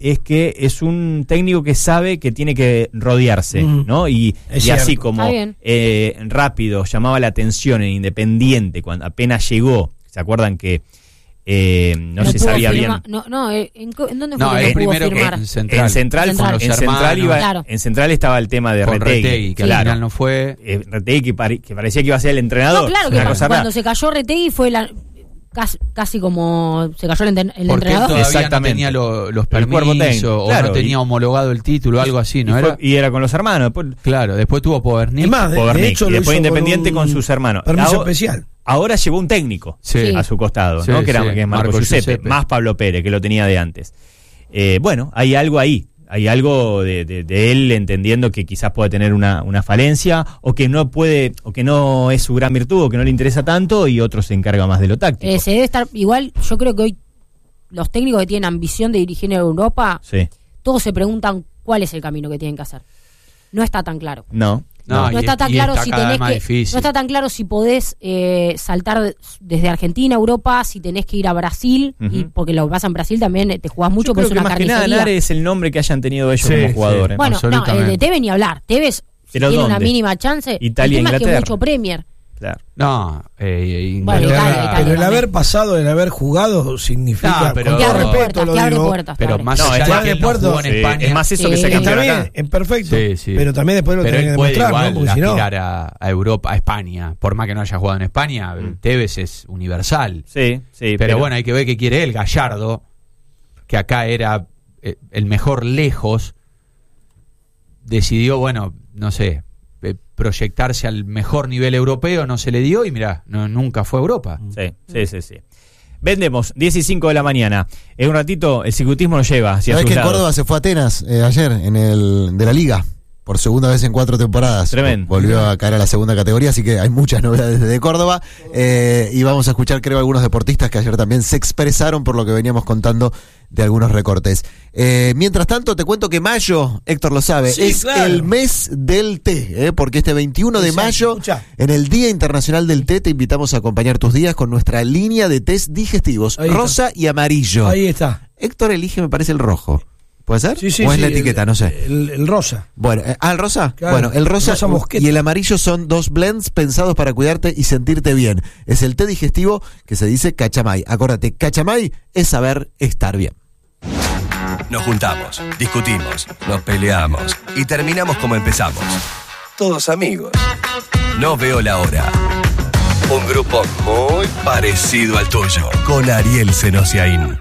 es que es un técnico que sabe que tiene que rodearse, Mm. ¿no? Y, Es y así cierto. como Está bien. eh, rápido llamaba la atención en Independiente cuando apenas llegó. ¿Se acuerdan que eh, no, se pudo sabía firmar- bien? No, no, eh, ¿en, co- en dónde fue No, que el no pudo primero que firmar? en Central. En Central, Central. en Con los Central hermanos. iba- Claro. en Central estaba el tema de Con Retegui, Retegui, que al claro. final no fue. Eh, Retegui que, pare- que parecía que iba a ser el entrenador. No, claro, que Una cosa cuando rara. se cayó Retegui fue la, casi, casi como se cayó el, enten- el Porque él entrenador. todavía Exactamente. no tenía lo- los El cuerpo permisos técnico, o claro, no tenía y- homologado el título, algo así, y, ¿no fue- era? y era con los hermanos. Después, Claro, después tuvo Powernick. Es más, de, de Powernick, hecho y lo después hizo Independiente un con sus hermanos. Permiso Ahora- especial. Ahora llevó un técnico Sí. a su costado, Sí, ¿no? Que era sí, que es Marco Marco Giuseppe, Giuseppe. más Pablo Pérez, que lo tenía de antes. Eh, bueno, hay algo ahí. Hay algo de, de- de él entendiendo que quizás puede tener una, una falencia o que no puede, o que no es su gran virtud o que no le interesa tanto y otro se encarga más de lo táctico. Eh, se debe estar igual. Yo creo que hoy los técnicos que tienen ambición de dirigir en Europa, Sí, todos se preguntan cuál es el camino que tienen que hacer. No está tan claro. no. No, No y está es- tan y claro está si cada tenés vez más que, difícil. no está tan claro si podés eh, saltar de- desde Argentina a Europa, si tenés que ir a Brasil, Ujú. y porque lo que pasa en Brasil también eh, te jugás mucho, Yo porque creo es que una más que nada carnicería. Nare es el nombre que hayan tenido ellos Sí, como sí. jugadores. Bueno, no, Absolutamente. el de Tevez ni hablar. Tevez si ¿Pero tiene una dónde? mínima chance. Italia, el tema es que Inglaterra. mucho Premier. Claro. No, eh, Bueno, Inglaterra- Italia, Italia. Pero el también. haber pasado, el haber jugado, significa, No, pero- con Que todo abre No, respeto puertas, lo que abre digo, puertas. pero claro. más No, allá es de más que él de no puerto. jugó en Sí, España. es más eso que Sí. se está cambió bien, acá. es perfecto, Sí, sí. pero también después lo Pero tenés que él puede demostrar, igual ¿no? Porque si no, aspirar a, a Europa, a España, por más que no haya jugado en España, Mm. Tevez es universal. Sí, sí. pero, bueno, hay que ver qué quiere él. Gallardo, que acá era eh, el mejor lejos, decidió, bueno, no sé, eh, proyectarse al mejor nivel europeo, no se le dio y mirá, no, nunca fue a Europa. Sí, sí, sí, sí. Vendemos, diez y cinco de la mañana. En un ratito el ciclismo nos lleva hacia ¿Sabés sus que en lados. Córdoba se fue a Atenas eh, ayer, en el de la Liga? Por segunda vez en cuatro temporadas. Tremendo. Volvió a caer a la segunda categoría, así que hay muchas novedades desde Córdoba. Eh, y vamos a escuchar, creo, algunos deportistas que ayer también se expresaron por lo que veníamos contando de algunos recortes. Eh, mientras tanto, te cuento que mayo, Héctor lo sabe, Sí, es claro. el mes del té, ¿eh? Porque este veintiuno de Exacto, mayo, escuchá. en el Día Internacional del Té, te invitamos a acompañar tus días con nuestra línea de tés digestivos, Ahí está. rosa y amarillo. ahí está. Héctor elige, me parece, el rojo. ¿Puede ser? Sí, sí, ¿O es sí, la etiqueta? el- No sé. El, el rosa. Bueno, eh, ah, el rosa. Claro, bueno, el rosa, rosa mosqueta. y el amarillo son dos blends pensados para cuidarte y sentirte bien. Es el té digestivo que se dice cachamay. Acuérdate, cachamay es saber estar bien. Nos juntamos, discutimos, nos peleamos y terminamos como empezamos. Todos amigos. No veo la hora. Un grupo muy parecido al tuyo, con Ariel Senosiaín.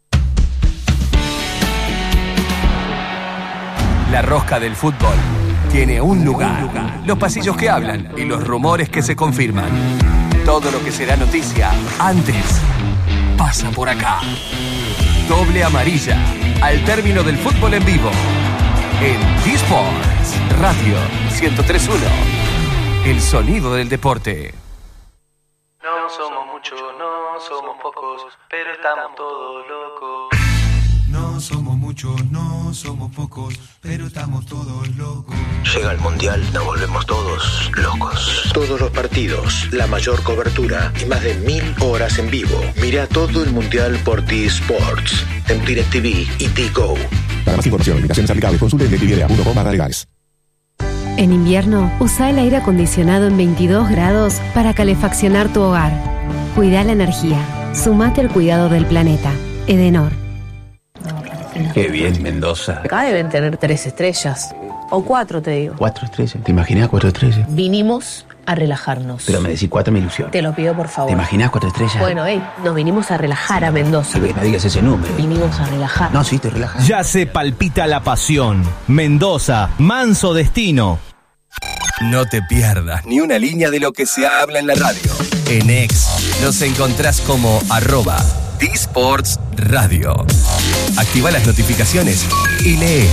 La rosca del fútbol tiene un lugar. Los pasillos que hablan y los rumores que se confirman. Todo lo que será noticia antes pasa por acá. Doble amarilla, al término del fútbol en vivo. En T-Sports Radio ciento tres punto uno. El sonido del deporte. No somos muchos, no somos pocos, pero estamos todos locos. No somos muchos, no somos pocos, pero estamos todos locos. Llega el Mundial, nos volvemos todos locos. Todos los partidos, la mayor cobertura y más de mil horas en vivo. Mira todo el Mundial por T-Sports, en DirecTV y T-Go. Para más información, limitaciones aplicables, consulte en directv punto com barra legales. En invierno, usa el aire acondicionado en veintidós grados para calefaccionar tu hogar. Cuida la energía. Sumate al cuidado del planeta. Edenor. Qué bien, Mendoza. Acá deben tener tres estrellas. O cuatro, te digo. Cuatro estrellas. ¿Te imaginas cuatro estrellas? Vinimos a relajarnos. Pero me decís cuatro me ilusiona. Te lo pido, por favor. ¿Te imaginas cuatro estrellas? Bueno, hey, nos vinimos a relajar a Mendoza. No digas ese número. Vinimos a relajar. No, sí, te relajas. Ya se palpita la pasión. Mendoza, manso destino. No te pierdas ni una línea de lo que se habla en la radio. En X nos encontrás como arroba T-Sports Radio. Activa las notificaciones y lee.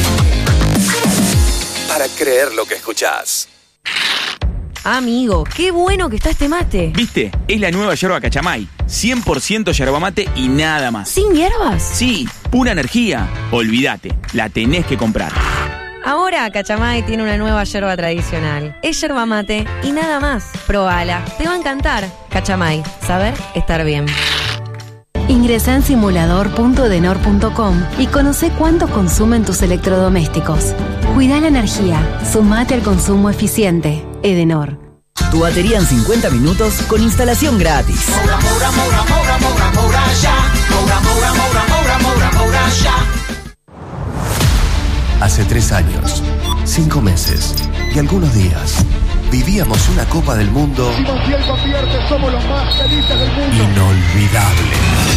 Para creer lo que escuchás. Amigo, qué bueno que está este mate. ¿Viste? Es la nueva yerba Cachamay. cien por ciento yerba mate y nada más. ¿Sin hierbas? Sí, pura energía. Olvídate, la tenés que comprar. Ahora Cachamay tiene una nueva yerba tradicional. Es yerba mate y nada más. Probala, te va a encantar. Cachamay, saber estar bien. Ingresá en simulador punto edenor punto com y conoce cuánto consumen tus electrodomésticos. Cuida la energía. Sumate al consumo eficiente. Edenor. Tu batería en cincuenta minutos con instalación gratis. Moura, Moura, Moura, Moura, Moura, Moura, ya. Moura, Moura, Moura, Moura, Moura, Moura, ya. Hace tres años, cinco meses y algunos días, vivíamos una Copa del Mundo Si Montiel convierte, somos los más felices del mundo. inolvidable.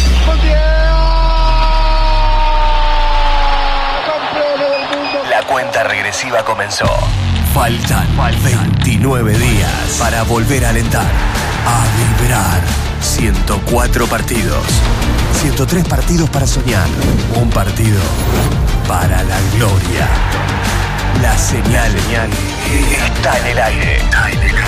¡Campeones del mundo! La cuenta regresiva comenzó. Faltan veintinueve días para volver a alentar, a vibrar. ciento cuatro partidos, ciento tres partidos para soñar, un partido para la gloria. La señal está en el aire. Está en el aire.